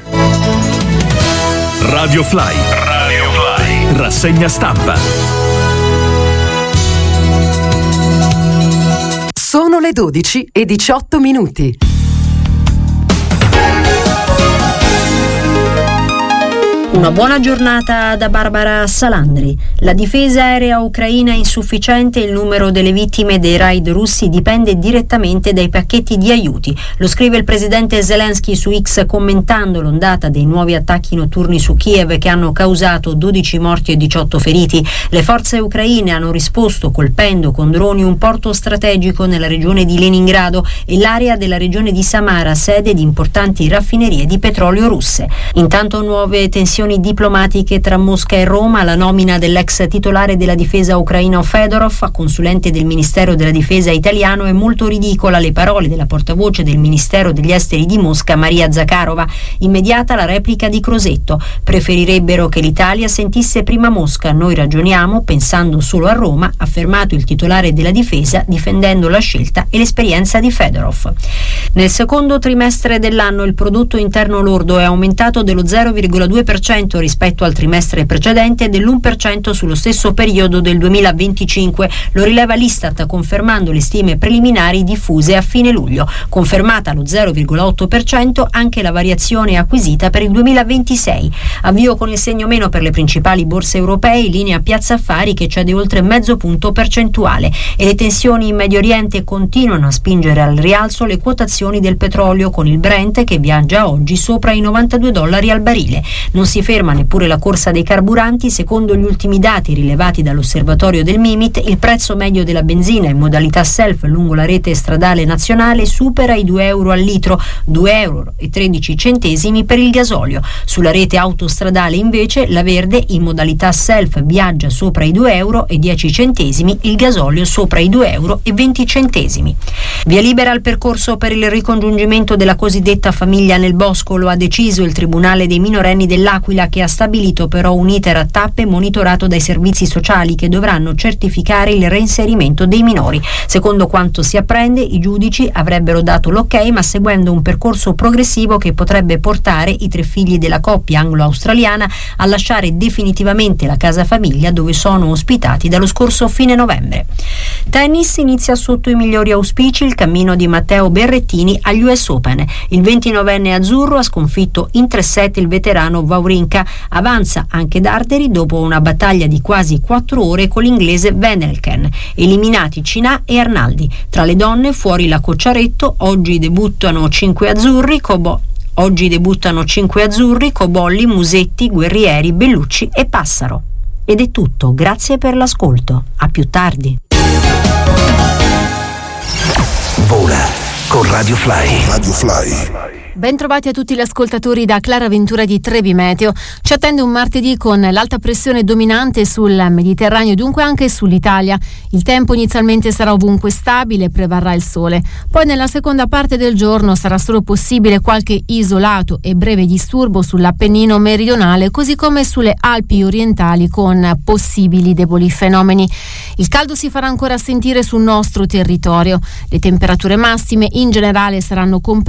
Radio Fly. Rassegna stampa. Sono le 12:18. Una buona giornata da Barbara Salandri. La difesa aerea ucraina è insufficiente e il numero delle vittime dei raid russi dipende direttamente dai pacchetti di aiuti. Lo scrive il presidente Zelensky su X commentando l'ondata dei nuovi attacchi notturni su Kiev che hanno causato 12 morti e 18 feriti. Le forze ucraine hanno risposto colpendo con droni un porto strategico nella regione di Leningrado e l'area della regione di Samara, sede di importanti raffinerie di petrolio russe. Intanto nuove tensioni diplomatiche tra Mosca e Roma, la nomina dell'ex titolare della difesa ucraina Fedorov a consulente del Ministero della Difesa italiano è molto ridicola. Le parole della portavoce del Ministero degli Esteri di Mosca, Maria Zakharova. Immediata la replica di Crosetto: preferirebbero che l'Italia sentisse prima Mosca, noi ragioniamo pensando solo a Roma, ha affermato il titolare della difesa difendendo la scelta e l'esperienza di Fedorov. Nel secondo trimestre dell'anno il prodotto interno lordo è aumentato dello 0,2% 2% rispetto al trimestre precedente e dell'1% sullo stesso periodo del 2025. Lo rileva l'Istat, confermando le stime preliminari diffuse a fine luglio. Confermata allo 0,8% anche la variazione acquisita per il 2026. Avvio con il segno meno per le principali borse europee, in linea Piazza Affari che cede oltre mezzo punto percentuale, e le tensioni in Medio Oriente continuano a spingere al rialzo le quotazioni del petrolio, con il Brent che viaggia oggi sopra i $92 al barile. Non si ferma neppure la corsa dei carburanti. Secondo gli ultimi dati rilevati dall'osservatorio del Mimit, il prezzo medio della benzina in modalità self lungo la rete stradale nazionale supera i €2 al litro, €2,13 per il gasolio. Sulla rete autostradale invece la Verde in modalità self viaggia sopra i €2,10, il gasolio sopra i €2,20. Via libera al percorso per il ricongiungimento della cosiddetta famiglia nel bosco. Lo ha deciso il Tribunale dei minorenni dell'Aquila, che ha stabilito però un iter a tappe monitorato dai servizi sociali che dovranno certificare il reinserimento dei minori. Secondo quanto si apprende, i giudici avrebbero dato l'ok, ma seguendo un percorso progressivo che potrebbe portare i 3 figli della coppia anglo-australiana a lasciare definitivamente la casa famiglia dove sono ospitati dallo scorso fine novembre. Tennis, inizia sotto i migliori auspici il cammino di Matteo Berrettini agli US Open. Il 29enne azzurro ha sconfitto in 3-7 il veterano Wawrinka. Avanza anche Darderi dopo una battaglia di quasi 4 ore con l'inglese Van Elken. Eliminati Cinà e Arnaldi. Tra le donne fuori la Cocciaretto, oggi debuttano 5 azzurri, Cobolli, Musetti, Guerrieri, Bellucci e Passaro. Ed è tutto, grazie per l'ascolto. A più tardi. Vola con Radio Fly. Bentrovati a tutti gli ascoltatori da Clara Ventura di Trebi Meteo. Ci attende un martedì con l'alta pressione dominante sul Mediterraneo e dunque anche sull'Italia. Il tempo inizialmente sarà ovunque stabile, prevarrà il sole. Poi nella seconda parte del giorno sarà solo possibile qualche isolato e breve disturbo sull'Appennino meridionale, così come sulle Alpi orientali con possibili deboli fenomeni. Il caldo si farà ancora sentire sul nostro territorio. Le temperature massime in generale saranno comprese